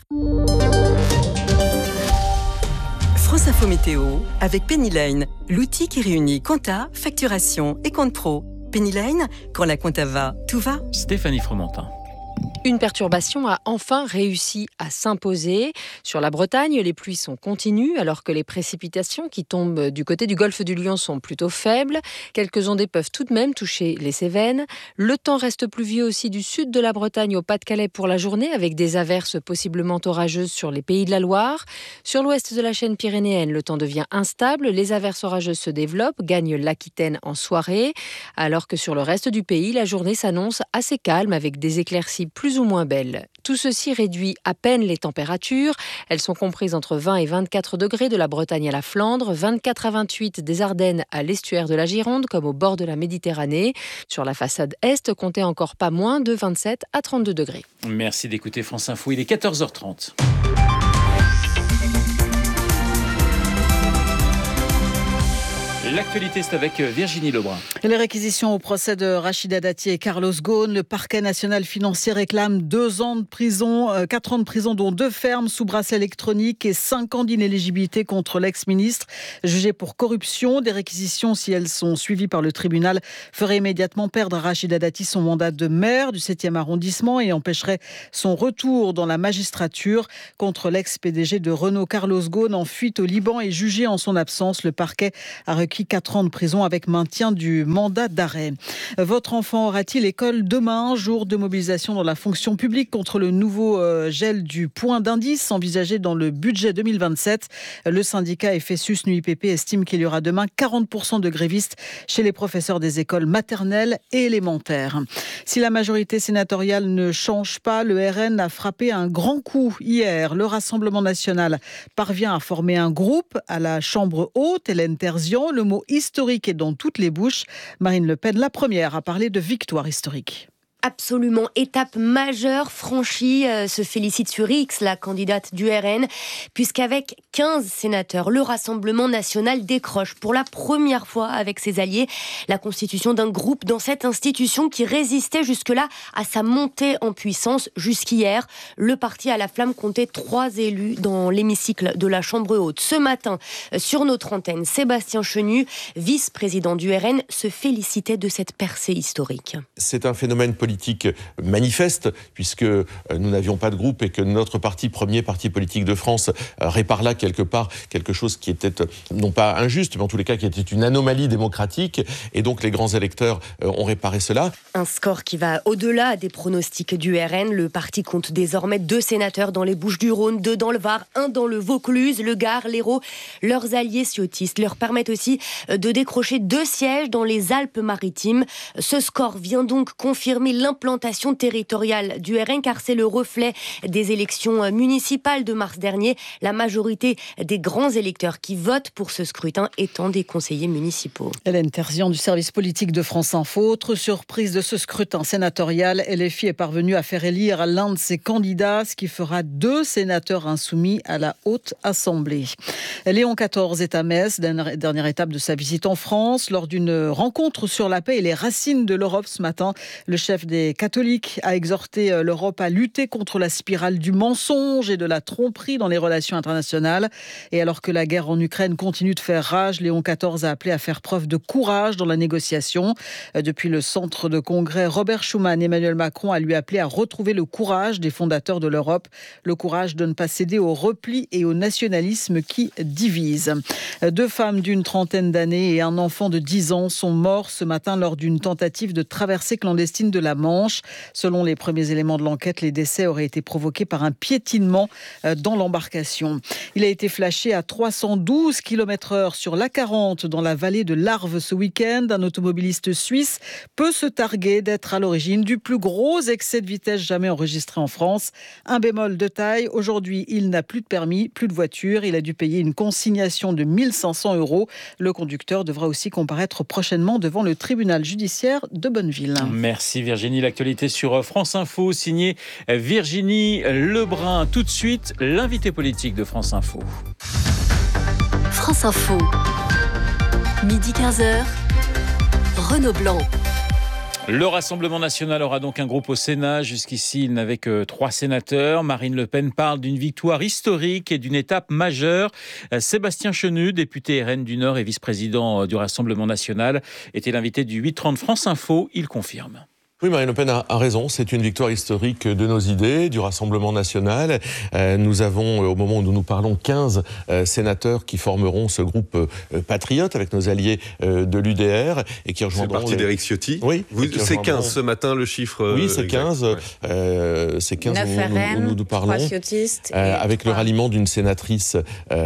Speaker 13: France Info Météo avec Pennyline, l'outil qui réunit compta, facturation et compte pro. Pennyline, quand la compta va, tout va.
Speaker 2: Stéphanie Fromentin.
Speaker 7: Une perturbation a enfin réussi à s'imposer. Sur la Bretagne, les pluies sont continues alors que les précipitations qui tombent du côté du golfe du Lion sont plutôt faibles. Quelques ondées peuvent tout de même toucher les Cévennes. Le temps reste pluvieux aussi du sud de la Bretagne au Pas-de-Calais pour la journée avec des averses possiblement orageuses sur les Pays de la Loire. Sur l'ouest de la chaîne pyrénéenne, le temps devient instable. Les averses orageuses se développent, gagnent l'Aquitaine en soirée. Alors que sur le reste du pays, la journée s'annonce assez calme avec des éclaircies plus ou moins belles. Tout ceci réduit à peine les températures. Elles sont comprises entre vingt et vingt-quatre degrés de la Bretagne à la Flandre, vingt-quatre à vingt-huit des Ardennes à l'estuaire de la Gironde comme au bord de la Méditerranée. Sur la façade est, comptez encore pas moins de vingt-sept à trente-deux degrés.
Speaker 2: Merci d'écouter France Info, il est quatorze heures trente. L'actualité, c'est avec Virginie Lebrun.
Speaker 10: Les réquisitions au procès de Rachida Dati et Carlos Ghosn. Le parquet national financier réclame deux ans de prison, euh, quatre ans de prison, dont deux fermes sous bracelet électronique et cinq ans d'inéligibilité contre l'ex-ministre jugé pour corruption. Des réquisitions, si elles sont suivies par le tribunal, feraient immédiatement perdre à Rachida Dati son mandat de maire du septième arrondissement et empêcheraient son retour dans la magistrature. Contre l'ex-P D G de Renault, Carlos Ghosn, en fuite au Liban et jugé en son absence, le parquet a requis quatre ans de prison avec maintien du mandat d'arrêt. Votre enfant aura-t-il école demain, jour de mobilisation dans la fonction publique contre le nouveau euh, gel du point d'indice envisagé dans le budget deux mille vingt-sept. Le syndicat F S U S N U I P P estime qu'il y aura demain quarante pour cent de grévistes chez les professeurs des écoles maternelles et élémentaires. Si la majorité sénatoriale ne change pas, le R N a frappé un grand coup hier. Le Rassemblement national parvient à former un groupe à la Chambre haute. Hélène Terzian, le mot historique est dans toutes les bouches. Marine Le Pen, la première à parler de victoire historique.
Speaker 14: Absolument, étape majeure franchie, euh, se félicite sur X, la candidate du R N, puisqu'avec quinze sénateurs, le Rassemblement national décroche pour la première fois avec ses alliés la constitution d'un groupe dans cette institution qui résistait jusque-là à sa montée en puissance. Jusqu'hier, le parti à la flamme comptait trois élus dans l'hémicycle de la Chambre haute. Ce matin, sur notre antenne, Sébastien Chenu, vice-président du R N, se félicitait de cette percée historique.
Speaker 17: C'est un phénomène politique manifeste, puisque nous n'avions pas de groupe et que notre parti, premier parti politique de France, répare là quelque part quelque chose qui était non pas injuste, mais en tous les cas qui était une anomalie démocratique, et donc les grands électeurs ont réparé cela.
Speaker 14: Un score qui va au-delà des pronostics du R N. Le parti compte désormais deux sénateurs dans les Bouches-du-Rhône, deux dans le Var, un dans le Vaucluse, le Gard, l'Hérault. Leurs alliés ciotistes leur permettent aussi de décrocher deux sièges dans les Alpes-Maritimes. Ce score vient donc confirmer l'implantation territoriale du R N, car c'est le reflet des élections municipales de mars dernier. La majorité des grands électeurs qui votent pour ce scrutin étant des conseillers municipaux.
Speaker 10: Hélène Terzian du service politique de France Info. Autre surprise de ce scrutin sénatorial, L F I est parvenu à faire élire l'un de ses candidats, ce qui fera deux sénateurs insoumis à la Haute Assemblée. Léon quatorze est à Metz, dernière étape de sa visite en France. Lors d'une rencontre sur la paix et les racines de l'Europe ce matin, le chef des catholiques a exhorté l'Europe à lutter contre la spirale du mensonge et de la tromperie dans les relations internationales. Et alors que la guerre en Ukraine continue de faire rage, Léon quatorze a appelé à faire preuve de courage dans la négociation. Depuis le centre de congrès Robert Schuman, Emmanuel Macron a lui appelé à retrouver le courage des fondateurs de l'Europe, le courage de ne pas céder au repli et au nationalisme qui divisent. Deux femmes d'une trentaine d'années et un enfant de dix ans sont morts ce matin lors d'une tentative de traversée clandestine de la Manche. Selon les premiers éléments de l'enquête, les décès auraient été provoqués par un piétinement dans l'embarcation. Il a été flashé à trois cent douze kilomètres heure sur l'A quarante dans la vallée de l'Arve ce week-end. Un automobiliste suisse peut se targuer d'être à l'origine du plus gros excès de vitesse jamais enregistré en France. Un bémol de taille, aujourd'hui il n'a plus de permis, plus de voiture. Il a dû payer une consignation de mille cinq cents euros. Le conducteur devra aussi comparaître prochainement devant le tribunal judiciaire de Bonneville.
Speaker 2: Merci Virginie. L'actualité sur France Info, signée Virginie Lebrun. Tout de suite, l'invité politique de France Info.
Speaker 15: France Info, midi quinze heures, Renaud Blanc.
Speaker 2: Le Rassemblement national aura donc un groupe au Sénat. Jusqu'ici, il n'avait que trois sénateurs. Marine Le Pen parle d'une victoire historique et d'une étape majeure. Sébastien Chenu, député R N du Nord et vice-président du Rassemblement national, était l'invité du huit trente France Info. Il confirme.
Speaker 17: Oui, Marine Le Pen a, a raison. C'est une victoire historique de nos idées, du Rassemblement national. Euh, nous avons, au moment où nous nous parlons, quinze euh, sénateurs qui formeront ce groupe euh, patriote avec nos alliés euh, de l'U D R et qui rejoindront...
Speaker 16: C'est le parti les... d'Éric Ciotti.
Speaker 17: Oui.
Speaker 16: Vous, c'est quinze ce matin, le chiffre euh,
Speaker 17: Oui, c'est quinze. Ouais. Euh, c'est quinze où,
Speaker 14: R N,
Speaker 17: où, où nous nous parlons.
Speaker 14: Euh,
Speaker 17: avec trois. Le ralliement d'une sénatrice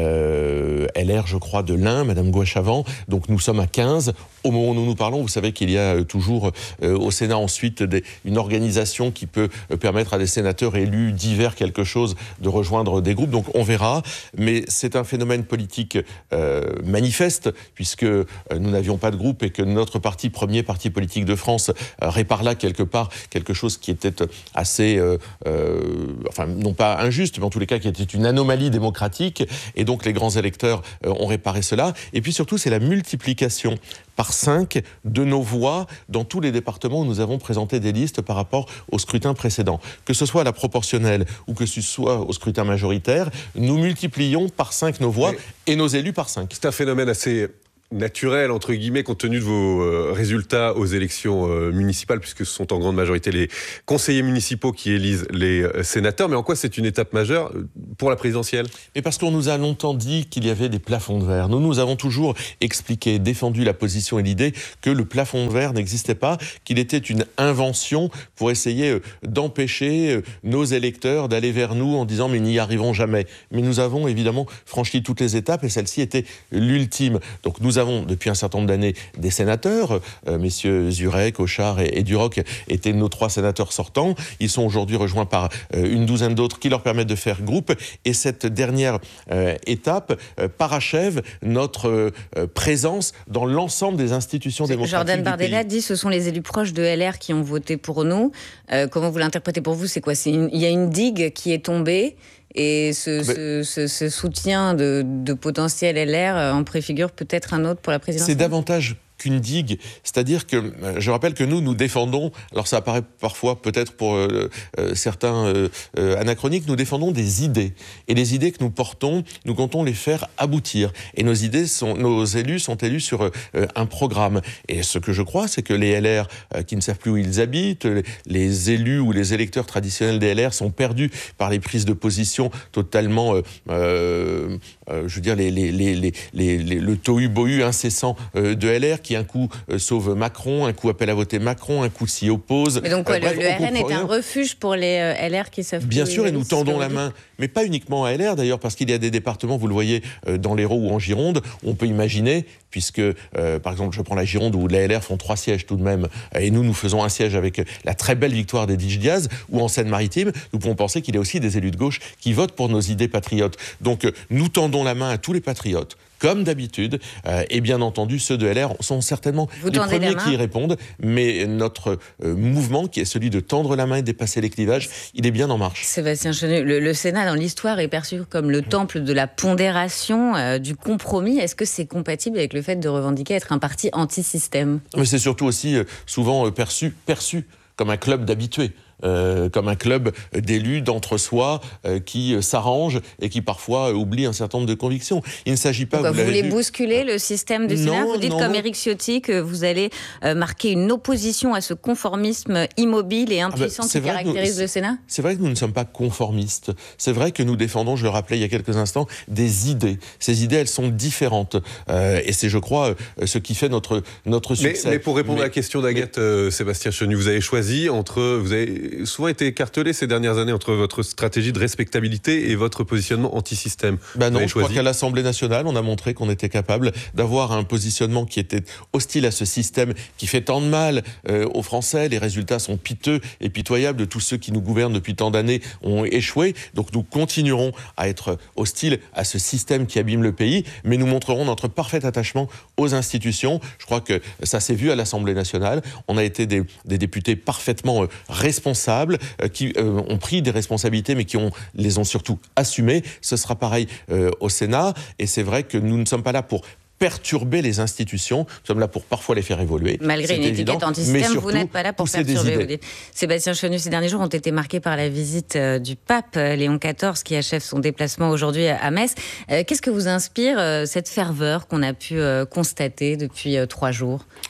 Speaker 17: euh, L R, je crois, de l'Ain, Madame Gouache-Avant. Donc nous sommes à quinze. Au moment où nous nous parlons, vous savez qu'il y a euh, toujours euh, au Sénat ensuite des, une organisation qui peut euh, permettre à des sénateurs élus divers quelque chose de rejoindre des groupes. Donc on verra. Mais c'est un phénomène politique euh, manifeste puisque euh, nous n'avions pas de groupe et que notre parti, premier parti politique de France, euh, répare là quelque part quelque chose qui était assez, euh, euh, enfin non pas injuste, mais en tous les cas qui était une anomalie démocratique. Et donc les grands électeurs euh, ont réparé cela. Et puis surtout, c'est la multiplication par cinq de nos voix dans tous les départements où nous avons présenté des listes par rapport au scrutin précédent. Que ce soit à la proportionnelle ou que ce soit au scrutin majoritaire, nous multiplions par cinq nos voix et, et nos élus par cinq.
Speaker 16: C'est un phénomène assez naturel, entre guillemets, compte tenu de vos euh, résultats aux élections euh, municipales, puisque ce sont en grande majorité les conseillers municipaux qui élisent les euh, sénateurs. Mais en quoi c'est une étape majeure pour la présidentielle ?
Speaker 17: Mais parce qu'on nous a longtemps dit qu'il y avait des plafonds de verre. Nous, nous avons toujours expliqué, défendu la position et l'idée que le plafond de verre n'existait pas, qu'il était une invention pour essayer euh, d'empêcher euh, nos électeurs d'aller vers nous en disant « mais ils n'y arriveront jamais ». Mais nous avons évidemment franchi toutes les étapes et celle-ci était l'ultime. Donc nous Nous avons depuis un certain nombre d'années des sénateurs, euh, messieurs Zurek, Auchard et, et Duroc étaient nos trois sénateurs sortants. Ils sont aujourd'hui rejoints par euh, une douzaine d'autres qui leur permettent de faire groupe. Et cette dernière euh, étape euh, parachève notre euh, présence dans l'ensemble des institutions démocratiques
Speaker 18: Jordan
Speaker 17: du
Speaker 18: Bardella
Speaker 17: pays.
Speaker 18: dit ce sont les élus proches de L R qui ont voté pour nous. Euh, comment vous l'interprétez pour vous ? C'est quoi ? C'est une... Il y a une digue qui est tombée. Et ce, ce, ce, ce soutien de, de potentiel L R en préfigure peut-être un autre pour la présidentielle ?
Speaker 17: C'est davantage qu'une digue, c'est-à-dire que je rappelle que nous, nous défendons, alors ça apparaît parfois peut-être pour euh, euh, certains euh, euh, anachroniques, nous défendons des idées. Et les idées que nous portons, nous comptons les faire aboutir. Et nos idées, sont, nos élus sont élus sur euh, un programme. Et ce que je crois, c'est que les L R euh, qui ne savent plus où ils habitent, les, les élus ou les électeurs traditionnels des L R sont perdus par les prises de position totalement, euh, euh, euh, je veux dire, les, les, les, les, les, les, le tohu-bohu incessant euh, de L R qui un coup euh, sauve Macron, un coup appelle à voter Macron, un coup s'y oppose.
Speaker 18: Mais donc quoi,
Speaker 17: euh, bref,
Speaker 18: le, le R N est un refuge pour les euh, L R qui savent
Speaker 17: Bien
Speaker 18: plus
Speaker 17: sûr, et
Speaker 18: où
Speaker 17: nous tendons la main, mais pas uniquement à L R d'ailleurs, parce qu'il y a des départements, vous le voyez, euh, dans l'Hérault ou en Gironde, on peut imaginer, puisque euh, par exemple je prends la Gironde où les L R font trois sièges tout de même, et nous nous faisons un siège avec la très belle victoire d'Edwige Diaz, ou en Seine-Maritime, nous pouvons penser qu'il y a aussi des élus de gauche qui votent pour nos idées patriotes. Donc euh, nous tendons la main à tous les patriotes, comme d'habitude, euh, et bien entendu, ceux de L R sont certainement
Speaker 18: Vous
Speaker 17: les premiers
Speaker 18: la
Speaker 17: qui y répondent, mais notre euh, mouvement, qui est celui de tendre la main et de dépasser les clivages, il est bien en marche.
Speaker 18: Sébastien Chenu, le, le Sénat, dans l'histoire, est perçu comme le temple de la pondération, euh, du compromis. Est-ce que c'est compatible avec le fait de revendiquer être un parti anti-système ?
Speaker 17: Mais c'est surtout aussi euh, souvent euh, perçu, perçu comme un club d'habitués. Euh, comme un club d'élus d'entre-soi euh, qui euh, s'arrangent et qui parfois euh, oublient un certain nombre de convictions. Il ne s'agit pas...
Speaker 18: Donc,
Speaker 17: vous
Speaker 18: vous voulez
Speaker 17: vu,
Speaker 18: bousculer le système du Sénat ? Vous dites
Speaker 17: non,
Speaker 18: comme
Speaker 17: non.
Speaker 18: Éric Ciotti que vous allez euh, marquer une opposition à ce conformisme immobile et impuissant
Speaker 17: ah ben,
Speaker 18: qui caractérise
Speaker 17: nous,
Speaker 18: le Sénat ?
Speaker 17: C'est vrai que nous ne sommes pas conformistes. C'est vrai que nous défendons, je le rappelais il y a quelques instants, des idées. Ces idées, elles sont différentes. Euh, et c'est, je crois, euh, ce qui fait notre, notre succès.
Speaker 16: Mais, mais pour répondre mais, à la question d'Agathe mais... euh, Sébastien Chenu, vous avez choisi entre... Vous avez souvent été écartelé ces dernières années entre votre stratégie de respectabilité et votre positionnement anti-système.
Speaker 17: Ben non, je crois qu'à l'Assemblée nationale, on a montré qu'on était capable d'avoir un positionnement qui était hostile à ce système qui fait tant de mal euh, aux Français. Les résultats sont piteux et pitoyables de tous ceux qui nous gouvernent depuis tant d'années ont échoué. Donc nous continuerons à être hostiles à ce système qui abîme le pays, mais nous montrerons notre parfait attachement aux institutions. Je crois que ça s'est vu à l'Assemblée nationale. On a été des, des députés parfaitement euh, responsables, euh, qui euh, ont pris des responsabilités, mais qui ont, les ont surtout assumées. Ce sera pareil euh, au Sénat. Et c'est vrai que nous ne sommes pas là pour perturber les institutions. Nous sommes là pour parfois les faire évoluer.
Speaker 18: Malgré une
Speaker 17: évident,
Speaker 18: étiquette anti-système, vous n'êtes pas là pour perturber. Vous dites. Sébastien Chenu, ces derniers jours ont été marqués par la visite euh, du pape Léon quatorze qui achève son déplacement aujourd'hui à Metz. Euh, qu'est-ce que vous inspire euh, cette ferveur qu'on a pu euh, constater depuis euh, trois jours ?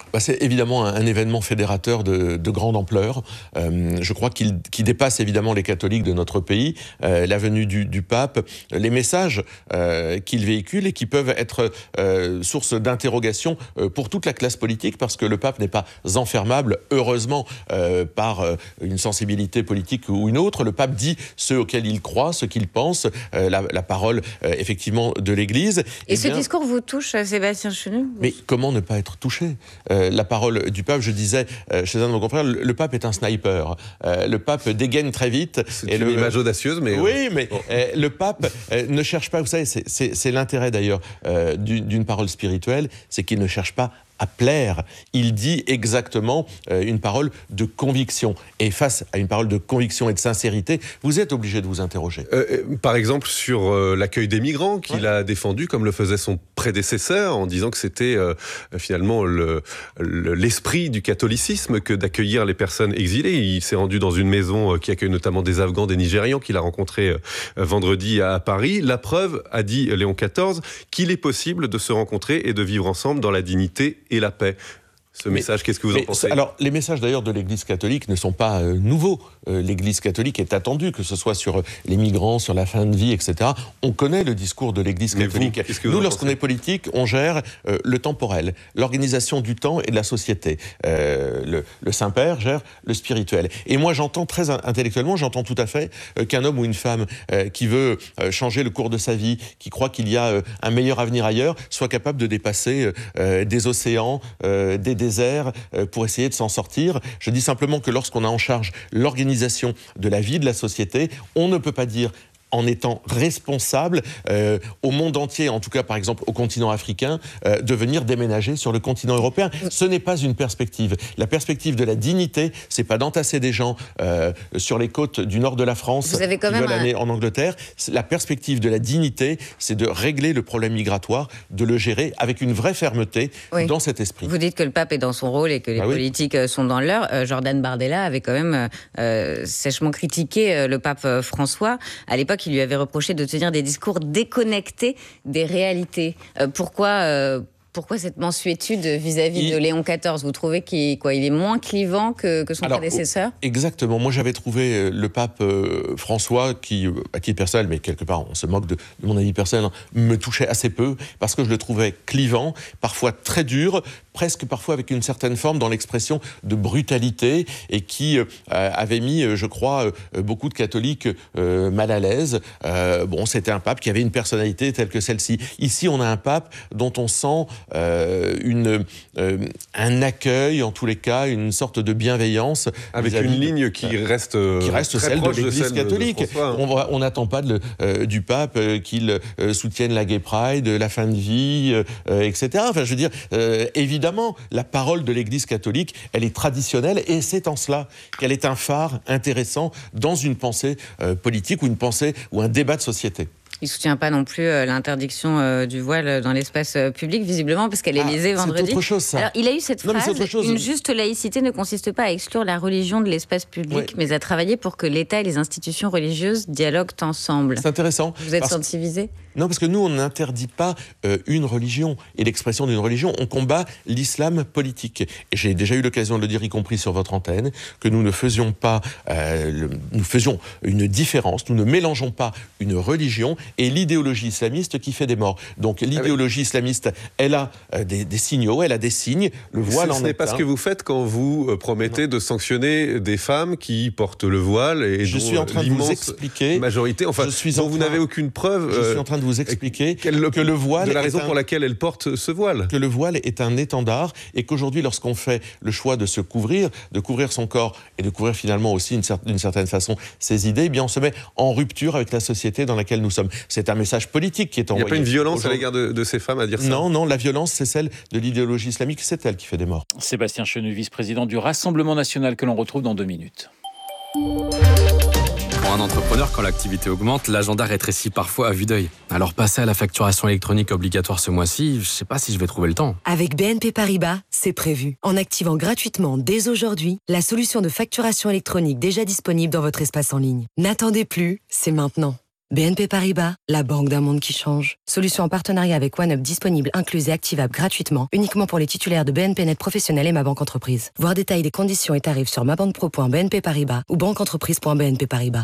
Speaker 17: Bah, c'est évidemment un, un événement fédérateur de, de grande ampleur. Euh, je crois qu'il, qu'il dépasse évidemment les catholiques de notre pays. Euh, la venue du, du pape, les messages euh, qu'il véhicule et qui peuvent être euh, source d'interrogation euh, pour toute la classe politique, parce que le pape n'est pas enfermable, heureusement, euh, par euh, une sensibilité politique ou une autre. Le pape dit ce auquel il croit, ce qu'il pense, euh, la, la parole euh, effectivement de l'Église.
Speaker 18: Et
Speaker 17: eh
Speaker 18: ce
Speaker 17: bien,
Speaker 18: discours vous touche, Sébastien Chenu?
Speaker 17: Mais comment ne pas être touché? euh, La parole du pape, je disais euh, chez un de nos confrères, le, le pape est un sniper. Euh, le pape dégaine très vite.
Speaker 16: C'est
Speaker 17: et
Speaker 16: une
Speaker 17: le,
Speaker 16: image audacieuse, mais...
Speaker 17: Oui, mais
Speaker 16: bon.
Speaker 17: euh, le pape euh, ne cherche pas, vous savez, c'est, c'est, c'est l'intérêt d'ailleurs euh, d'une, d'une parole spirituelle, c'est qu'il ne cherche pas à plaire. Il dit exactement euh, une parole de conviction. Et face à une parole de conviction et de sincérité, vous êtes obligé de vous interroger.
Speaker 16: Euh, par exemple, sur euh, l'accueil des migrants, qu'il ouais. a défendu, comme le faisait son prédécesseur, en disant que c'était euh, finalement le, le, l'esprit du catholicisme que d'accueillir les personnes exilées. Il s'est rendu dans une maison euh, qui accueille notamment des Afghans, des Nigérians, qu'il a rencontrés euh, vendredi à Paris. La preuve, a dit Léon quatorze, qu'il est possible de se rencontrer et de vivre ensemble dans la dignité et la paix. Ce mais, message, qu'est-ce que vous en pensez?
Speaker 17: Alors, les messages d'ailleurs de l'Église catholique ne sont pas euh, nouveaux. Euh, L'Église catholique est attendue, que ce soit sur les migrants, sur la fin de vie, et cetera. On connaît le discours de l'Église mais catholique. Vous, Nous, lorsqu'on est politique, on gère euh, le temporel, l'organisation du temps et de la société. Euh, le, le Saint-Père gère le spirituel. Et moi, j'entends très intellectuellement, j'entends tout à fait euh, qu'un homme ou une femme euh, qui veut euh, changer le cours de sa vie, qui croit qu'il y a euh, un meilleur avenir ailleurs, soit capable de dépasser euh, des océans, euh, des déserts, pour essayer de s'en sortir. Je dis simplement que lorsqu'on a en charge l'organisation de la vie de la société, on ne peut pas dire en étant responsable euh, au monde entier, en tout cas par exemple au continent africain, euh, de venir déménager sur le continent européen. Ce n'est pas une perspective. La perspective de la dignité, c'est pas d'entasser des gens euh, sur les côtes du nord de la France
Speaker 18: Vous avez quand
Speaker 17: qui
Speaker 18: même
Speaker 17: veulent
Speaker 18: un...
Speaker 17: aller en Angleterre. La perspective de la dignité, c'est de régler le problème migratoire, de le gérer avec une vraie fermeté oui. dans cet esprit.
Speaker 18: Vous dites que le pape est dans son rôle et que les ah politiques oui. sont dans le leur. Euh, Jordan Bardella avait quand même euh, sèchement critiqué euh, le pape euh, François. À l'époque, qui lui avait reproché de tenir des discours déconnectés des réalités. Euh, pourquoi, euh, pourquoi cette mansuétude vis-à-vis il... de Léon quatorze? Vous trouvez qu'il quoi, il est moins clivant que, que son Alors, prédécesseur?
Speaker 17: Exactement. Moi, j'avais trouvé le pape euh, François, qui, à titre personnel, mais quelque part, on se moque de, de mon avis personnel, me touchait assez peu, parce que je le trouvais clivant, parfois très dur, presque parfois avec une certaine forme dans l'expression de brutalité, et qui euh, avait mis, je crois, euh, beaucoup de catholiques euh, mal à l'aise. Euh, bon, c'était un pape qui avait une personnalité telle que celle-ci. Ici, on a un pape dont on sent euh, une, euh, un accueil, en tous les cas, une sorte de bienveillance.
Speaker 16: Avec une ligne qui
Speaker 17: euh,
Speaker 16: reste,
Speaker 17: qui reste celle de l'Église catholique.
Speaker 16: François, hein.
Speaker 17: On n'attend pas de, euh, du pape euh, qu'il euh, soutienne la Gay Pride, la fin de vie, euh, et cetera. Enfin, je veux dire, euh, évidemment, la parole de l'Église catholique, elle est traditionnelle, et c'est en cela qu'elle est un phare intéressant dans une pensée euh, politique ou une pensée ou un débat de société.
Speaker 18: Il ne soutient pas non plus euh, l'interdiction euh, du voile dans l'espace euh, public, visiblement, parce qu'à l'Élysée ah, vendredi.
Speaker 17: C'est autre chose, ça.
Speaker 18: Alors, il a eu cette
Speaker 17: non,
Speaker 18: phrase, une juste laïcité ne consiste pas à exclure la religion de l'espace public, ouais. mais à travailler pour que l'État et les institutions religieuses dialoguent ensemble.
Speaker 17: C'est intéressant.
Speaker 18: Vous êtes sensibilisé ?
Speaker 17: Non, parce que nous, on n'interdit pas euh, une religion et l'expression d'une religion. On combat l'islam politique. Et j'ai déjà eu l'occasion de le dire, y compris sur votre antenne, que nous ne faisions pas, euh, le, nous faisions une différence. Nous ne mélangeons pas une religion et l'idéologie islamiste qui fait des morts. Donc l'idéologie islamiste, elle a euh, des, des signaux, elle a des signes. Le voile en est un.
Speaker 16: Ce n'est pas ce que vous faites quand vous euh, promettez non. de sanctionner des femmes qui portent le voile et
Speaker 17: je
Speaker 16: dont
Speaker 17: suis en train de vous expliquer,
Speaker 16: majorité, enfin,
Speaker 17: je suis
Speaker 16: dont
Speaker 17: en
Speaker 16: vous
Speaker 17: train,
Speaker 16: n'avez aucune preuve.
Speaker 17: Je suis en train de vous expliquer le, que le voile
Speaker 16: de la raison
Speaker 17: un,
Speaker 16: pour laquelle elle porte ce voile.
Speaker 17: Que le voile est un étendard et qu'aujourd'hui, lorsqu'on fait le choix de se couvrir, de couvrir son corps et de couvrir finalement aussi d'une cer- certaine façon ses idées, eh bien on se met en rupture avec la société dans laquelle nous sommes. C'est un message politique qui est envoyé.
Speaker 16: Il n'y a pas une violence à l'égard de, de ces femmes à dire ça?
Speaker 17: Non, non, la violence, c'est celle de l'idéologie islamique, c'est elle qui fait des morts.
Speaker 2: Sébastien Chenu, vice-président du Rassemblement national, que l'on retrouve dans deux minutes.
Speaker 19: Pour un entrepreneur, quand l'activité augmente, l'agenda rétrécit parfois à vue d'œil. Alors passer à la facturation électronique obligatoire ce mois-ci, je ne sais pas si je vais trouver le temps.
Speaker 20: Avec B N P Paribas, c'est prévu. En activant gratuitement dès aujourd'hui la solution de facturation électronique déjà disponible dans votre espace en ligne. N'attendez plus, c'est maintenant. B N P Paribas, la banque d'un monde qui change. Solution en partenariat avec OneUp disponible, incluse et activable gratuitement, uniquement pour les titulaires de B N P Net Professionnel et Ma Banque Entreprise. Voir détails des conditions et tarifs sur mabanquepro point b n p paribas ou banqueentreprise point b n p paribas.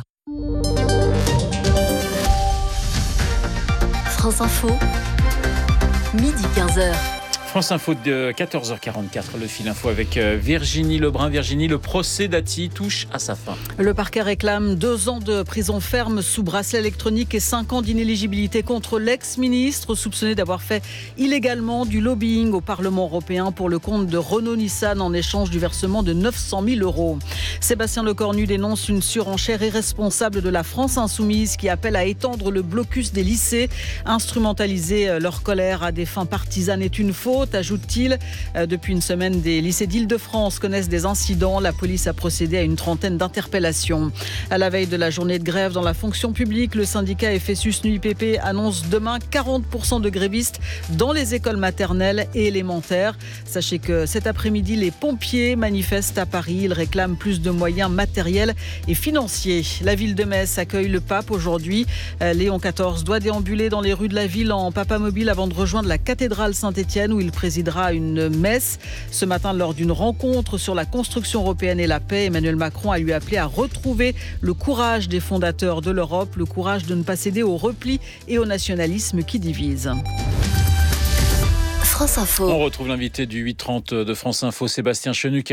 Speaker 15: France Info, midi quinze heures.
Speaker 2: France Info de quatorze heures quarante-quatre, le fil info avec Virginie Lebrun. Virginie, le procès Dati touche à sa fin.
Speaker 10: Le parquet réclame deux ans de prison ferme sous bracelet électronique et cinq ans d'inéligibilité contre l'ex-ministre soupçonné d'avoir fait illégalement du lobbying au Parlement européen pour le compte de Renault-Nissan en échange du versement de neuf cent mille euros. Sébastien Lecornu dénonce une surenchère irresponsable de la France insoumise qui appelle à étendre le blocus des lycées. Instrumentaliser leur colère à des fins partisanes est une faute, ajoute-t-il. Depuis une semaine, des lycées d'Île-de-France connaissent des incidents. La police a procédé à une trentaine d'interpellations. À la veille de la journée de grève dans la fonction publique, le syndicat F S U S N U I P P annonce demain quarante pour cent de grévistes dans les écoles maternelles et élémentaires. Sachez que cet après-midi, les pompiers manifestent à Paris. Ils réclament plus de moyens matériels et financiers. La ville de Metz accueille le pape aujourd'hui. Léon quatorze doit déambuler dans les rues de la ville en papamobile avant de rejoindre la cathédrale Saint-Étienne où il présidera une messe. Ce matin, lors d'une rencontre sur la construction européenne et la paix, Emmanuel Macron a lui appelé à retrouver le courage des fondateurs de l'Europe, le courage de ne pas céder au repli et au nationalisme qui divise.
Speaker 15: France Info.
Speaker 2: On retrouve l'invité du huit trente de France Info, Sébastien Chenu, qui